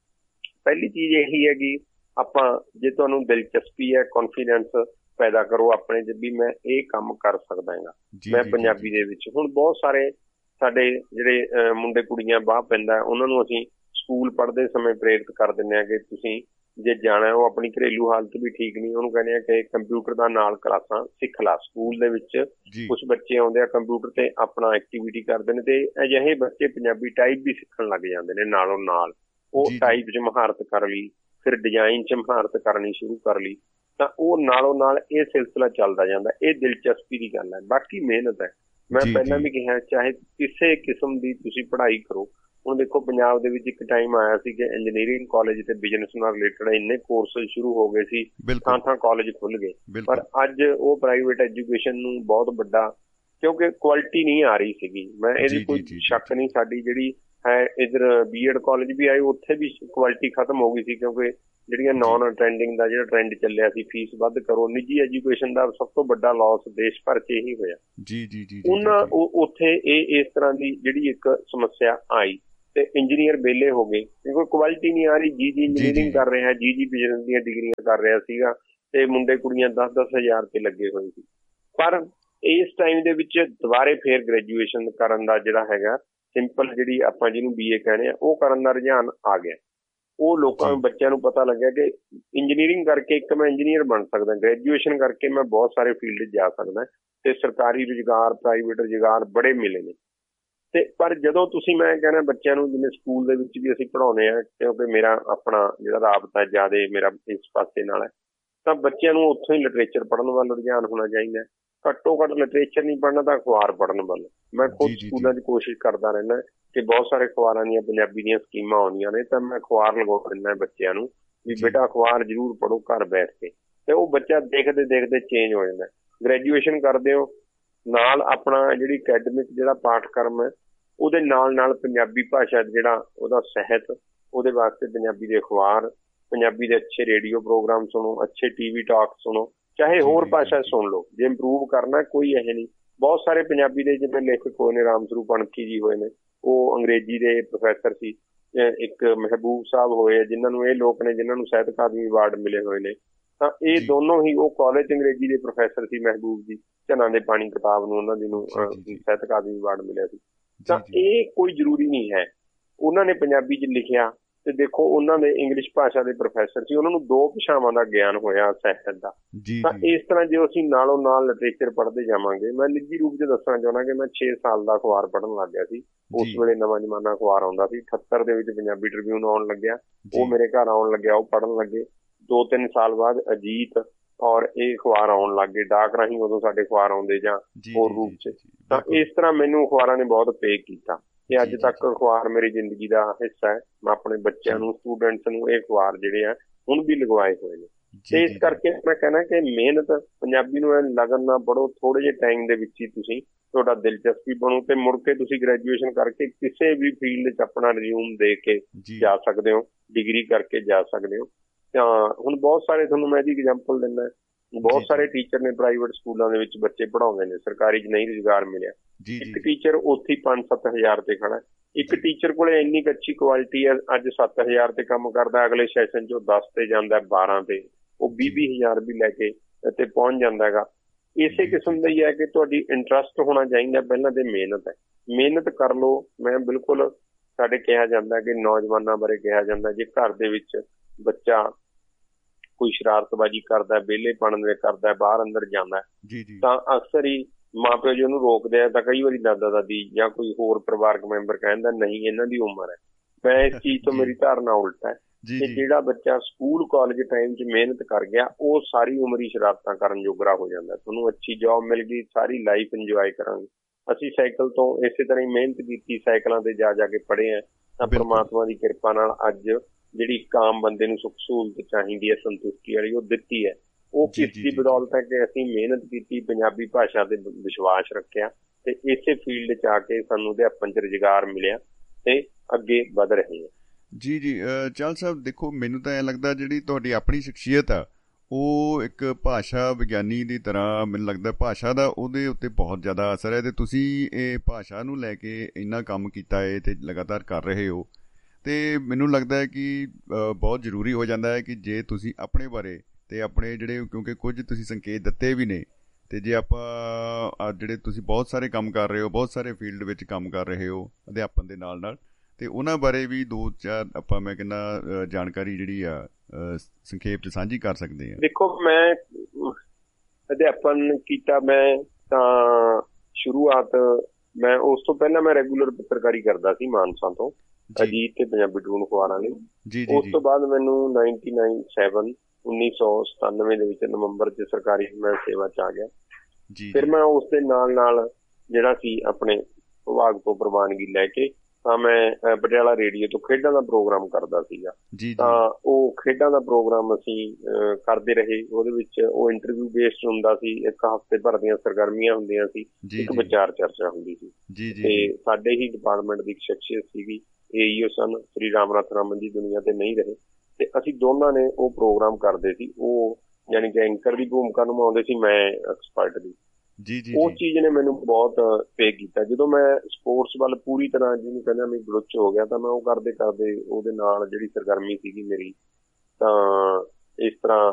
ਪਹਿਲੀ ਚੀਜ਼ ਇਹੀ ਹੈ ਕਿ ਆਪਾਂ, ਜੇ ਤੁਹਾਨੂੰ ਦਿਲਚਸਪੀ ਹੈ, ਕੌਨਫੀਡੈਂਸ ਪੈਦਾ ਕਰੋ ਆਪਣੇ 'ਚ ਵੀ ਮੈਂ ਇਹ ਕੰਮ ਕਰ ਸਕਦਾ ਹੈਗਾ, ਮੈਂ ਪੰਜਾਬੀ ਦੇ ਵਿੱਚ। ਹੁਣ ਬਹੁਤ ਸਾਰੇ ਸਾਡੇ ਜਿਹੜੇ ਮੁੰਡੇ ਕੁੜੀਆਂ ਬਾਹ ਪੈਂਦਾ, ਉਹਨਾਂ ਨੂੰ ਅਸੀਂ ਸਕੂਲ ਪੜ੍ਹਦੇ ਸਮੇਂ ਪ੍ਰੇਰਿਤ ਕਰ ਦਿੰਦੇ ਹਾਂ ਕਿ ਤੁਸੀਂ ਜੇ ਜਾਣਾ, ਉਹ ਆਪਣੀ ਘਰੇਲੂ ਹਾਲਤ ਵੀ ਠੀਕ ਨਹੀਂ, ਉਹਨੂੰ ਕਹਿੰਦੇ ਆ ਕਿ ਕੰਪਿਊਟਰ ਦਾ ਨਾਲ ਕਲਾਸਾਂ ਸਿੱਖ ਲਾ। ਸਕੂਲ ਦੇ ਵਿੱਚ ਕੁਛ ਬੱਚੇ ਆਉਂਦੇ ਆ ਕੰਪਿਊਟਰ ਤੇ ਆਪਣਾ ਐਕਟੀਵਿਟੀ ਕਰਦੇ ਨੇ, ਤੇ ਅਜਿਹੇ ਬੱਚੇ ਪੰਜਾਬੀ ਟਾਈਪ ਵੀ ਸਿੱਖਣ ਲੱਗ ਜਾਂਦੇ ਨੇ ਨਾਲੋਂ ਨਾਲ। ਉਹ ਟਾਈਪ 'ਚ ਮਹਾਰਤ ਕਰ ਲਈ, ਫਿਰ ਡਿਜ਼ਾਈਨ 'ਚ ਮਹਾਰਤ ਕਰਨੀ ਸ਼ੁਰੂ ਕਰ ਲਈ, ਤਾਂ ਉਹ ਨਾਲੋਂ ਨਾਲ ਇਹ ਸਿਲਸਿਲਾ ਚੱਲਦਾ ਜਾਂਦਾ। ਇਹ ਦਿਲਚਸਪੀ ਦੀ ਗੱਲ ਹੈ। ਬਾਕੀ ਮਿਹਨਤ ਹੈ। ਮੈਂ ਪਹਿਲਾਂ ਵੀ ਕਿਹਾ, ਚਾਹੇ ਕਿਸੇ ਕਿਸਮ ਦੀ ਤੁਸੀਂ ਪੜ੍ਹਾਈ ਕਰੋ। ਹੁਣ ਦੇਖੋ ਪੰਜਾਬ ਦੇ ਵਿੱਚ ਇੱਕ ਟਾਈਮ ਆਇਆ ਸੀ ਕਿ ਇੰਜੀਨੀਅਰਿੰਗ ਕਾਲਜ ਤੇ ਬਿਜ਼ਨਸ ਨਾਲ ਰਿਲੇਟਡ ਇੰਨੇ ਕੋਰਸ ਸ਼ੁਰੂ ਹੋ ਗਏ ਸੀ, ਥਾਂ ਕਾਲਜ ਖੁੱਲ ਗਏ, ਪਰ ਅੱਜ ਉਹ ਪ੍ਰਾਈਵੇਟ ਐਜੂਕੇਸ਼ਨ ਨੂੰ ਬਹੁਤ ਵੱਡਾ, ਕਿਉਂਕਿ ਕੁਆਲਿਟੀ ਨਹੀਂ ਆ ਰਹੀ ਸੀਗੀ। ਮੈਂ ਇਹਦੀ ਕੋਈ ਸ਼ੱਕ ਨਹੀਂ, ਸਾਡੀ ਜਿਹੜੀ ਹੈ ਇੱਧਰ ਬੀਐਡ ਕਾਲਜ ਵੀ ਆਏ, ਉੱਥੇ ਵੀ ਕੁਆਲਿਟੀ ਖਤਮ ਹੋ ਗਈ ਸੀ, ਕਿਉਂਕਿ ਜਿਹੜੀਆਂ ਨੌਨ ਅਟੈਂਡਿੰਗ ਦਾ ਜਿਹੜਾ ਟਰੈਂਡ ਚੱਲਿਆ ਸੀ, ਫੀਸ ਵੱਧ ਕਰੋ। ਨਿੱਜੀ ਐਜੂਕੇਸ਼ਨ ਦਾ ਸਭ ਤੋਂ ਵੱਡਾ ਲਾਸ ਦੇਸ਼ ਭਰ 'ਚ ਇਹੀ ਹੋਇਆ। ਉੱਥੇ ਇਹ ਇਸ ਤਰ੍ਹਾਂ ਦੀ ਜਿਹੜੀ ਇੱਕ ਸਮੱਸਿਆ ਆਈ, ਤੇ ਇੰਜੀਨੀਅਰ ਵਿਹਲੇ ਹੋ ਗਏ ਕਿਉਂਕਿ ਕੁਆਲਿਟੀ ਨਹੀਂ ਆ ਰਹੀ। ਜੀ ਇੰਜੀਨੀਅਰਿੰਗ ਕਰ ਰਿਹਾ, ਜੀ ਬਿਜ਼ਨਸ ਦੀਆਂ ਡਿਗਰੀਆਂ ਕਰ ਰਿਹਾ ਸੀਗਾ, ਤੇ ਮੁੰਡੇ ਕੁੜੀਆਂ 10-10 ਹਜ਼ਾਰ ਤੇ ਲੱਗੇ ਹੋਏ ਸੀ। ਪਰ ਇਸ ਟਾਈਮ ਦੇ ਵਿੱਚ ਦੁਬਾਰੇ ਫੇਰ ਗ੍ਰੈਜੂਏਸ਼ਨ ਕਰਨ ਦਾ ਜਿਹੜਾ ਹੈਗਾ, ਸਿੰਪਲ ਜਿਹੜੀ ਆਪਾਂ ਜਿਹਨੂੰ BA ਕਹਿੰਦੇ ਆ, ਉਹ ਕਰਨ ਦਾ ਰੁਝਾਨ ਆ ਗਿਆ। ਉਹ ਲੋਕਾਂ ਨੂੰ, ਬੱਚਿਆਂ ਨੂੰ ਪਤਾ ਲੱਗਿਆ ਕਿ ਇੰਜੀਨੀਅਰਿੰਗ ਕਰਕੇ ਇੱਕ ਮੈਂ ਇੰਜੀਨੀਅਰ ਬਣ ਸਕਦਾ, ਗ੍ਰੈਜੂਏਸ਼ਨ ਕਰਕੇ ਮੈਂ ਬਹੁਤ ਸਾਰੇ ਫੀਲਡ 'ਚ ਜਾ ਸਕਦਾ, ਤੇ ਸਰਕਾਰੀ ਰੁਜ਼ਗਾਰ, ਪ੍ਰਾਈਵੇਟ ਰੁਜ਼ਗਾਰ ਬੜੇ ਮਿਲੇ ਨੇ। ਤੇ ਪਰ ਜਦੋਂ ਤੁਸੀਂ, ਮੈਂ ਕਹਿੰਦਾ ਬੱਚਿਆਂ ਨੂੰ, ਜਿਵੇਂ ਸਕੂਲ ਦੇ ਵਿੱਚ ਵੀ ਅਸੀਂ ਪੜ੍ਹਾਉਂਦੇ ਹਾਂ, ਕਿਉਂਕਿ ਮੇਰਾ ਆਪਣਾ ਜਿਹੜਾ ਰਾਬਤਾ ਜ਼ਿਆਦਾ ਮੇਰਾ ਇਸ ਪਾਸੇ ਨਾਲ ਹੈ, ਤਾਂ ਬੱਚਿਆਂ ਨੂੰ ਉੱਥੋਂ ਹੀ ਲਿਟਰੇਚਰ ਪੜ੍ਹਨ ਵੱਲ ਰੁਝਾਨ ਹੋਣਾ ਚਾਹੀਦਾ। ਘੱਟੋ ਘੱਟ ਲਿਟਰੇਚਰ ਨਹੀਂ ਪੜ੍ਹਨਾ ਤਾਂ ਅਖਬਾਰ ਪੜ੍ਹਨ ਵੱਲ। ਮੈਂ ਖੁਦ ਸਕੂਲਾਂ 'ਚ ਕੋਸ਼ਿਸ਼ ਕਰਦਾ ਰਹਿੰਦਾ ਕਿ ਬਹੁਤ ਸਾਰੇ ਅਖਬਾਰਾਂ ਦੀਆਂ ਪੰਜਾਬੀ ਦੀਆਂ ਸਕੀਮਾਂ ਆਉਂਦੀਆਂ ਨੇ, ਤਾਂ ਮੈਂ ਅਖਬਾਰ ਲਗਵਾ ਦਿੰਦਾ ਬੱਚਿਆਂ ਨੂੰ ਵੀ ਬੇਟਾ ਅਖਬਾਰ ਜ਼ਰੂਰ ਪੜ੍ਹੋ ਘਰ ਬੈਠ ਕੇ, ਤੇ ਉਹ ਬੱਚਾ ਦੇਖਦੇ ਦੇਖਦੇ ਚੇਂਜ ਹੋ ਜਾਂਦਾ। ਗ੍ਰੈਜੂਏਸ਼ਨ ਕਰਦੇ ਹੋ ਨਾਲ ਆਪਣਾ ਜਿਹੜੀ ਅਕੈਡਮਿਕ ਜਿਹੜਾ ਪਾਠਕ੍ਰਮ ਹੈ ਉਹਦੇ ਨਾਲ ਨਾਲ ਪੰਜਾਬੀ ਭਾਸ਼ਾ ਜਿਹੜਾ ਉਹਦਾ ਸਾਹਿਤ, ਉਹਦੇ ਵਾਸਤੇ ਪੰਜਾਬੀ ਦੇ ਅਖਬਾਰ, ਪੰਜਾਬੀ ਦੇ ਅੱਛੇ ਰੇਡੀਓ ਪ੍ਰੋਗਰਾਮ ਸੁਣੋ, ਅੱਛੇ TV ਟਾਕ ਸੁਣੋ, ਚਾਹੇ ਹੋਰ ਭਾਸ਼ਾ ਸੁਣ ਲਓ। ਜੇ ਇੰਪਰੂਵ ਕਰਨਾ ਕੋਈ ਇਹ ਨਹੀਂ। ਬਹੁਤ ਸਾਰੇ ਪੰਜਾਬੀ ਦੇ ਜਿਵੇਂ ਲੇਖਕ ਹੋਏ ਨੇ, ਰਾਮ ਸਰੂਪ ਅਣਖੀ ਜੀ ਹੋਏ ਨੇ, ਉਹ ਅੰਗਰੇਜ਼ੀ ਦੇ ਪ੍ਰੋਫੈਸਰ ਸੀ। ਇੱਕ ਮਹਿਬੂਬ ਸਾਹਿਬ ਹੋਏ ਜਿਨ੍ਹਾਂ ਨੂੰ ਇਹ ਲੋਕ ਨੇ ਜਿਨ੍ਹਾਂ ਨੂੰ ਸਾਹਿਤ ਅਕਾਦਮੀ ਅਵਾਰਡ ਮਿਲੇ ਹੋਏ ਨੇ। ਤਾਂ ਇਹ ਦੋਨੋਂ ਹੀ, ਉਹ ਕਾਲਜ ਅੰਗਰੇਜ਼ੀ ਦੇ ਪ੍ਰੋਫੈਸਰ ਸੀ ਮਹਿਬੂਬ ਜੀ, ਝਨਾਂ ਦੇ ਪਾਣੀ ਕਿਤਾਬ ਨੂੰ ਉਹਨਾਂ ਦੀ ਨੂੰ ਸਾਹਿਤ ਅਕਾਦਮੀ ਅਵਾਰਡ ਮਿਲਿਆ ਸੀ। ਤਾਂ ਇਹ ਕੋਈ ਜ਼ਰੂਰੀ ਨਹੀਂ ਹੈ। ਉਹਨਾਂ ਨੇ ਪੰਜਾਬੀ 'ਚ ਲਿਖਿਆ ਤੇ ਦੇਖੋ ਉਹਨਾਂ ਦੇ ਇੰਗਲਿਸ਼ ਭਾਸ਼ਾ ਦੇ ਪ੍ਰੋਫੈਸਰ ਸੀ, ਉਹਨਾਂ ਨੂੰ 2 ਭਾਸ਼ਾਵਾਂ ਦਾ ਗਿਆਨ ਹੋਇਆ ਸਾਹਿਤ ਦਾ। ਤਾਂ ਇਸ ਤਰ੍ਹਾਂ ਜੇ ਅਸੀਂ ਨਾਲੋਂ ਨਾਲ ਲਿਟਰੇਚਰ ਪੜ੍ਹਦੇ ਜਾਵਾਂਗੇ, ਮੈਂ ਨਿੱਜੀ ਰੂਪ 'ਚ ਦੱਸਣਾ ਚਾਹੁੰਦਾ ਕਿ ਮੈਂ 6 ਸਾਲ ਦਾ ਅਖਬਾਰ ਪੜ੍ਹਨ ਲੱਗ ਗਿਆ ਸੀ। ਉਸ ਵੇਲੇ ਨਵਾਂ ਜ਼ਮਾਨਾ ਅਖਬਾਰ ਆਉਂਦਾ ਸੀ। 78 ਦੇ ਵਿੱਚ ਪੰਜਾਬੀ ਟ੍ਰਿਬਿਊਨ ਆਉਣ ਲੱਗਿਆ, ਉਹ ਮੇਰੇ ਘਰ ਆਉਣ ਲੱਗਿਆ, ਉਹ ਪੜ੍ਹਨ ਲੱਗੇ। 2-3 ਸਾਲ ਬਾਅਦ ਅਜੀਤ ਔਰ ਇਹ ਅਖਬਾਰ ਆਉਣ ਲੱਗ ਗਏ। ਡਾਕ ਰਾਹੀਂ ਉਦੋਂ ਸਾਡੇ ਅਖਬਾਰ ਆਉਂਦੇ ਜਾਂ ਹੋਰ ਰੂਪ 'ਚ। ਤਾਂ ਇਸ ਤਰ੍ਹਾਂ ਮੈਨੂੰ ਅਖਬਾਰਾਂ ਨੇ ਬਹੁਤ ਪੇ ਕੀਤਾ ਤੇ ਅੱਜ ਤੱਕ ਅਖਬਾਰ ਮੇਰੀ ਜ਼ਿੰਦਗੀ ਦਾ ਹਿੱਸਾ ਹੈ। ਮੈਂ ਆਪਣੇ ਬੱਚਿਆਂ ਨੂੰ, ਸਟੂਡੈਂਟਸ ਨੂੰ ਇਹ ਅਖਬਾਰ ਜਿਹੜੇ ਆ ਹੁਣ ਵੀ ਲਗਵਾਏ ਹੋਏ ਨੇ। ਤੇ ਇਸ ਕਰਕੇ ਮੈਂ ਕਹਿਣਾ ਕਿ ਮਿਹਨਤ, ਪੰਜਾਬੀ ਨੂੰ ਲਗਨ ਨਾਲ ਪੜ੍ਹੋ। ਥੋੜੇ ਜਿਹੇ ਟਾਈਮ ਦੇ ਵਿੱਚ ਹੀ ਤੁਸੀਂ, ਤੁਹਾਡਾ ਦਿਲਚਸਪੀ ਬਣੂ ਤੇ ਮੁੜ ਕੇ ਤੁਸੀਂ ਗ੍ਰੈਜੂਏਸ਼ਨ ਕਰਕੇ ਕਿਸੇ ਵੀ ਫੀਲਡ 'ਚ ਆਪਣਾ ਰਿਜ਼ਿਊਮ ਦੇ ਕੇ ਜਾ ਸਕਦੇ ਹੋ, ਡਿਗਰੀ ਕਰਕੇ ਜਾ ਸਕਦੇ ਹੋ। ਤਾਂ ਹੁਣ ਬਹੁਤ ਸਾਰੇ, ਤੁਹਾਨੂੰ ਮੈਂ ਇਹਦੀ ਐਗਜ਼ਾਮਪਲ ਦਿੰਦਾ, ਬਹੁਤ ਸਾਰੇ ਟੀਚਰ ਨੇ ਪ੍ਰਾਈਵੇਟ ਸਕੂਲਾਂ ਦੇ ਵਿੱਚ ਬੱਚੇ ਪੜ੍ਹਾਉਂਦੇ ਨੇ, ਸਰਕਾਰੀ 'ਚ ਨਹੀਂ ਰੁਜ਼ਗਾਰ ਮਿਲਿਆ। ਇੱਕ ਟੀਚਰ ਉੱਥੇ 5-7 ਹਜ਼ਾਰ ਤੇ ਖੜਾ। ਇੱਕ ਟੀਚਰ ਕੋਲੇ ਇੰਨੀ ਕੁ ਅੱਛੀ ਕੁਆਲਿਟੀ ਹੈ, ਅੱਜ 7 ਹਜ਼ਾਰ ਤੇ ਕੰਮ ਕਰਦਾ, ਅਗਲੇ ਸੈਸ਼ਨ 'ਚ 10 ਤੇ ਜਾਂਦਾ, 12 ਤੇ, ਉਹ 20-20 ਹਜ਼ਾਰ ਵੀ ਲੈ ਕੇ ਤੇ ਪਹੁੰਚ ਜਾਂਦਾ ਹੈਗਾ। ਇਸੇ ਕਿਸਮ ਦਾ ਹੀ ਹੈ ਕਿ ਤੁਹਾਡੀ ਇੰਟਰਸਟ ਹੋਣਾ ਚਾਹੀਦਾ ਪਹਿਲਾਂ ਤੇ ਮਿਹਨਤ ਹੈ। ਮਿਹਨਤ ਕਰ ਲਓ। ਮੈਂ ਬਿਲਕੁਲ, ਸਾਡੇ ਕਿਹਾ ਜਾਂਦਾ ਕਿ ਨੌਜਵਾਨਾਂ ਬਾਰੇ ਕਿਹਾ ਜਾਂਦਾ, ਜੇ ਘਰ ਦੇ ਵਿੱਚ ਬੱਚਾ ਕੋਈ ਸ਼ਰਾਰਤਬਾਜ਼ੀ ਕਰਦਾ, ਵਿਹਲੇਪਣ ਦੇ ਕਰਦਾ, ਬਾਹਰ ਅੰਦਰ ਜਾਂਦਾ, ਤਾਂ ਅਕਸਰ ਹੀ ਮਾਂ ਪਿਓ ਜੀ ਉਹਨੂੰ ਰੋਕਦੇ ਆ। ਤਾਂ ਕਈ ਵਾਰੀ ਦਾਦਾ ਦਾਦੀ ਜਾਂ ਕੋਈ ਹੋਰ ਪਰਿਵਾਰਕ ਮੈਂਬਰ ਕਹਿੰਦਾ ਨਹੀਂ ਇਹਨਾਂ ਦੀ ਉਮਰ ਹੈ। ਮੈਂ ਇਸ ਚੀਜ਼ ਤੋਂ, ਮੇਰੀ ਧਾਰਨਾ ਉਲਟ ਹੈ ਕਿ ਜਿਹੜਾ ਬੱਚਾ ਸਕੂਲ ਕਾਲਜ ਟਾਈਮ 'ਚ ਮਿਹਨਤ ਕਰ ਗਿਆ, ਉਹ ਸਾਰੀ ਉਮਰ ਹੀ ਸ਼ਰਾਰਤਾਂ ਕਰਨ ਜੋਗਰਾ ਹੋ ਜਾਂਦਾ। ਤੁਹਾਨੂੰ ਅੱਛੀ ਜੌਬ ਮਿਲ ਗਈ, ਸਾਰੀ ਲਾਈਫ ਇੰਜੋਏ ਕਰਾਂਗੇ। ਅਸੀਂ ਸਾਈਕਲ ਤੋਂ ਇਸੇ ਤਰ੍ਹਾਂ ਹੀ ਮਿਹਨਤ ਕੀਤੀ, ਸਾਈਕਲਾਂ ਤੇ ਜਾ ਕੇ ਪੜ੍ਹੇ ਆ। ਤਾਂ ਪਰਮਾਤਮਾ ਦੀ ਕਿਰਪਾ ਨਾਲ ਅੱਜ ਜਿਹੜੀ ਇੱਕ ਆਮ ਬੰਦੇ ਨੂੰ ਸੁੱਖ ਸਹੂਲਤ ਚਾਹੀਦੀ ਹੈ, ਸੰਤੁਸ਼ਟੀ ਵਾਲੀ, ਉਹ ਦਿੱਤੀ ਹੈ। ਉਹ ਕਿਸ ਦੀ ਬਦੌਲਤ ਹੈ ਕਿ ਅਸੀਂ ਮਿਹਨਤ ਕੀਤੀ, ਪੰਜਾਬੀ ਭਾਸ਼ਾ ਤੇ ਵਿਸ਼ਵਾਸ ਰੱਖਿਆ ਤੇ ਇਸੇ ਫੀਲਡ 'ਚ ਆ ਕੇ ਸਾਨੂੰ ਅਧਿਆਪਨ 'ਚ ਰੁਜ਼ਗਾਰ ਮਿਲਿਆ ਤੇ ਅੱਗੇ ਵਧ ਰਹੇ ਹਾਂ। ਚਾਹਲ ਸਾਹਿਬ, ਦੇਖੋ ਮੈਨੂੰ ਤਾਂ ਐਂ ਲੱਗਦਾ ਜਿਹੜੀ ਤੁਹਾਡੀ ਆਪਣੀ ਸ਼ਖਸੀਅਤ ਆ ਉਹ ਇੱਕ ਭਾਸ਼ਾ ਵਿਗਿਆਨੀ ਦੀ ਤਰ੍ਹਾਂ, ਮੈਨੂੰ ਲੱਗਦਾ ਭਾਸ਼ਾ ਦਾ ਉਹਦੇ ਉੱਤੇ ਬਹੁਤ ਜ਼ਿਆਦਾ ਅਸਰ ਹੈ ਤੇ ਤੁਸੀਂ ਇਹ ਭਾਸ਼ਾ ਨੂੰ ਲੈ ਕੇ ਇੰਨਾ ਕੰਮ ਕੀਤਾ ਹੈ ਤੇ ਲਗਾਤਾਰ ਕਰ ਰਹੇ ਹੋ। ਤੇ ਮੈਨੂੰ ਲੱਗਦਾ ਹੈ ਕਿ ਬਹੁਤ ਜ਼ਰੂਰੀ ਹੋ ਜਾਂਦਾ ਹੈ ਕਿ ਜੇ ਤੁਸੀਂ ਆਪਣੇ ਬਾਰੇ ਤੇ ਆਪਣੇ ਜਿਹੜੇ, ਕਿਉਂਕਿ ਕੁਝ ਤੁਸੀਂ ਸੰਕੇਤ ਦਿੱਤੇ ਵੀ ਨੇ, ਤੇ ਜੇ ਆਪਾਂ ਜਿਹੜੇ ਤੁਸੀਂ ਬਹੁਤ ਸਾਰੇ ਕੰਮ ਕਰ ਰਹੇ ਹੋ, ਬਹੁਤ ਸਾਰੇ ਫੀਲਡ ਵਿੱਚ ਕੰਮ ਕਰ ਰਹੇ ਹੋ ਅਧਿਆਪਨ ਦੇ ਨਾਲ ਨਾਲ, ਤੇ ਉਹਨਾਂ ਬਾਰੇ ਵੀ 2-4 ਆਪਾਂ, ਮੈਂ ਕਹਿੰਦਾ, ਜਾਣਕਾਰੀ ਜਿਹੜੀ ਆ ਸੰਖੇਪ 'ਚ ਸਾਂਝੀ ਕਰ ਸਕਦੇ ਹਾਂ। ਦੇਖੋ, ਮੈਂ ਅਧਿਆਪਨ ਕੀਤਾ, ਮੈਂ ਤਾਂ ਸ਼ੁਰੂਆਤ, ਮੈਂ ਉਸ ਤੋਂ ਪਹਿਲਾਂ ਮੈਂ ਰੈਗੂਲਰ ਪੱਤਰਕਾਰੀ ਕਰਦਾ ਸੀ ਮਾਨਸਾ ਤੋਂ, ਅਜੀਤ ਤੇ ਪੰਜਾਬੀ ਟ੍ਰਿਬਿਊਨ ਅਖਬਾਰਾਂ ਲਈ। ਉਸ ਤੋਂ ਬਾਅਦ ਮੈਨੂੰ 1997 ਦੇ ਵਿੱਚ ਨਵੰਬਰ 'ਚ ਸਰਕਾਰੀ ਮੈਂ ਸੇਵਾ 'ਚ ਆ ਗਿਆ। ਫਿਰ ਮੈਂ ਉਸ ਦੇ ਨਾਲ ਨਾਲ ਜਿਹੜਾ ਸੀ ਆਪਣੇ ਵਿਭਾਗ ਤੋਂ ਪ੍ਰਵਾਨਗੀ ਲੈ ਕੇ ਤਾਂ ਮੈਂ ਪਟਿਆਲਾ ਰੇਡੀਓ ਤੋਂ ਖੇਡਾਂ ਦਾ ਪ੍ਰੋਗਰਾਮ ਕਰਦਾ ਸੀਗਾ। ਤਾਂ ਉਹ ਖੇਡਾਂ ਦਾ ਪ੍ਰੋਗਰਾਮ ਅਸੀਂ ਕਰਦੇ ਰਹੇ। ਉਹਦੇ ਵਿੱਚ ਉਹ ਇੰਟਰਵਿਊ ਬੇਸਡ ਹੁੰਦਾ ਸੀ, 1 ਹਫ਼ਤੇ ਭਰ ਦੀਆਂ ਸਰਗਰਮੀਆਂ ਹੁੰਦੀਆਂ ਸੀ, ਇੱਕ ਵਿਚਾਰ ਚਰਚਾ ਹੁੰਦੀ ਸੀ। ਤੇ ਸਾਡੇ ਹੀ ਡਿਪਾਰਟਮੈਂਟ ਦੀ ਇੱਕ ਸ਼ਖਸੀਅਤ ਸੀਗੀ, AEO ਸਨ, ਸ੍ਰੀ ਰਾਮਨਾਥ ਰਮਨ ਜੀ, ਦੁਨੀਆ ਤੇ ਨਹੀਂ ਰਹੇ, ਤੇ ਅਸੀਂ ਦੋਨਾਂ ਨੇ ਉਹ ਪ੍ਰੋਗਰਾਮ ਕਰਦੇ ਸੀ। ਉਹ ਯਾਨੀ ਕਿ ਐਂਕਰ ਦੀ ਭੂਮਿਕਾ ਨਿਭਾਉਂਦੇ ਸੀ, ਮੈਂ ਐਕਸਪਰਟ ਦੀ। ਉਹ ਚੀਜ਼ ਨੇ ਮੈਨੂੰ ਬਹੁਤ ਪੇ ਕੀਤਾ। ਜਦੋਂ ਮੈਂ ਸਪੋਰਟਸ ਵੱਲ ਪੂਰੀ ਤਰ੍ਹਾਂ, ਜਿਹਨੂੰ ਕਹਿੰਦਾ ਮੈਂ ਗਲੁੱਚ ਹੋ ਗਿਆ, ਤਾਂ ਮੈਂ ਉਹ ਕਰਦੇ ਕਰਦੇ ਉਹਦੇ ਨਾਲ ਜਿਹੜੀ ਸਰਗਰਮੀ ਸੀਗੀ ਮੇਰੀ, ਤਾਂ ਇਸ ਤਰ੍ਹਾਂ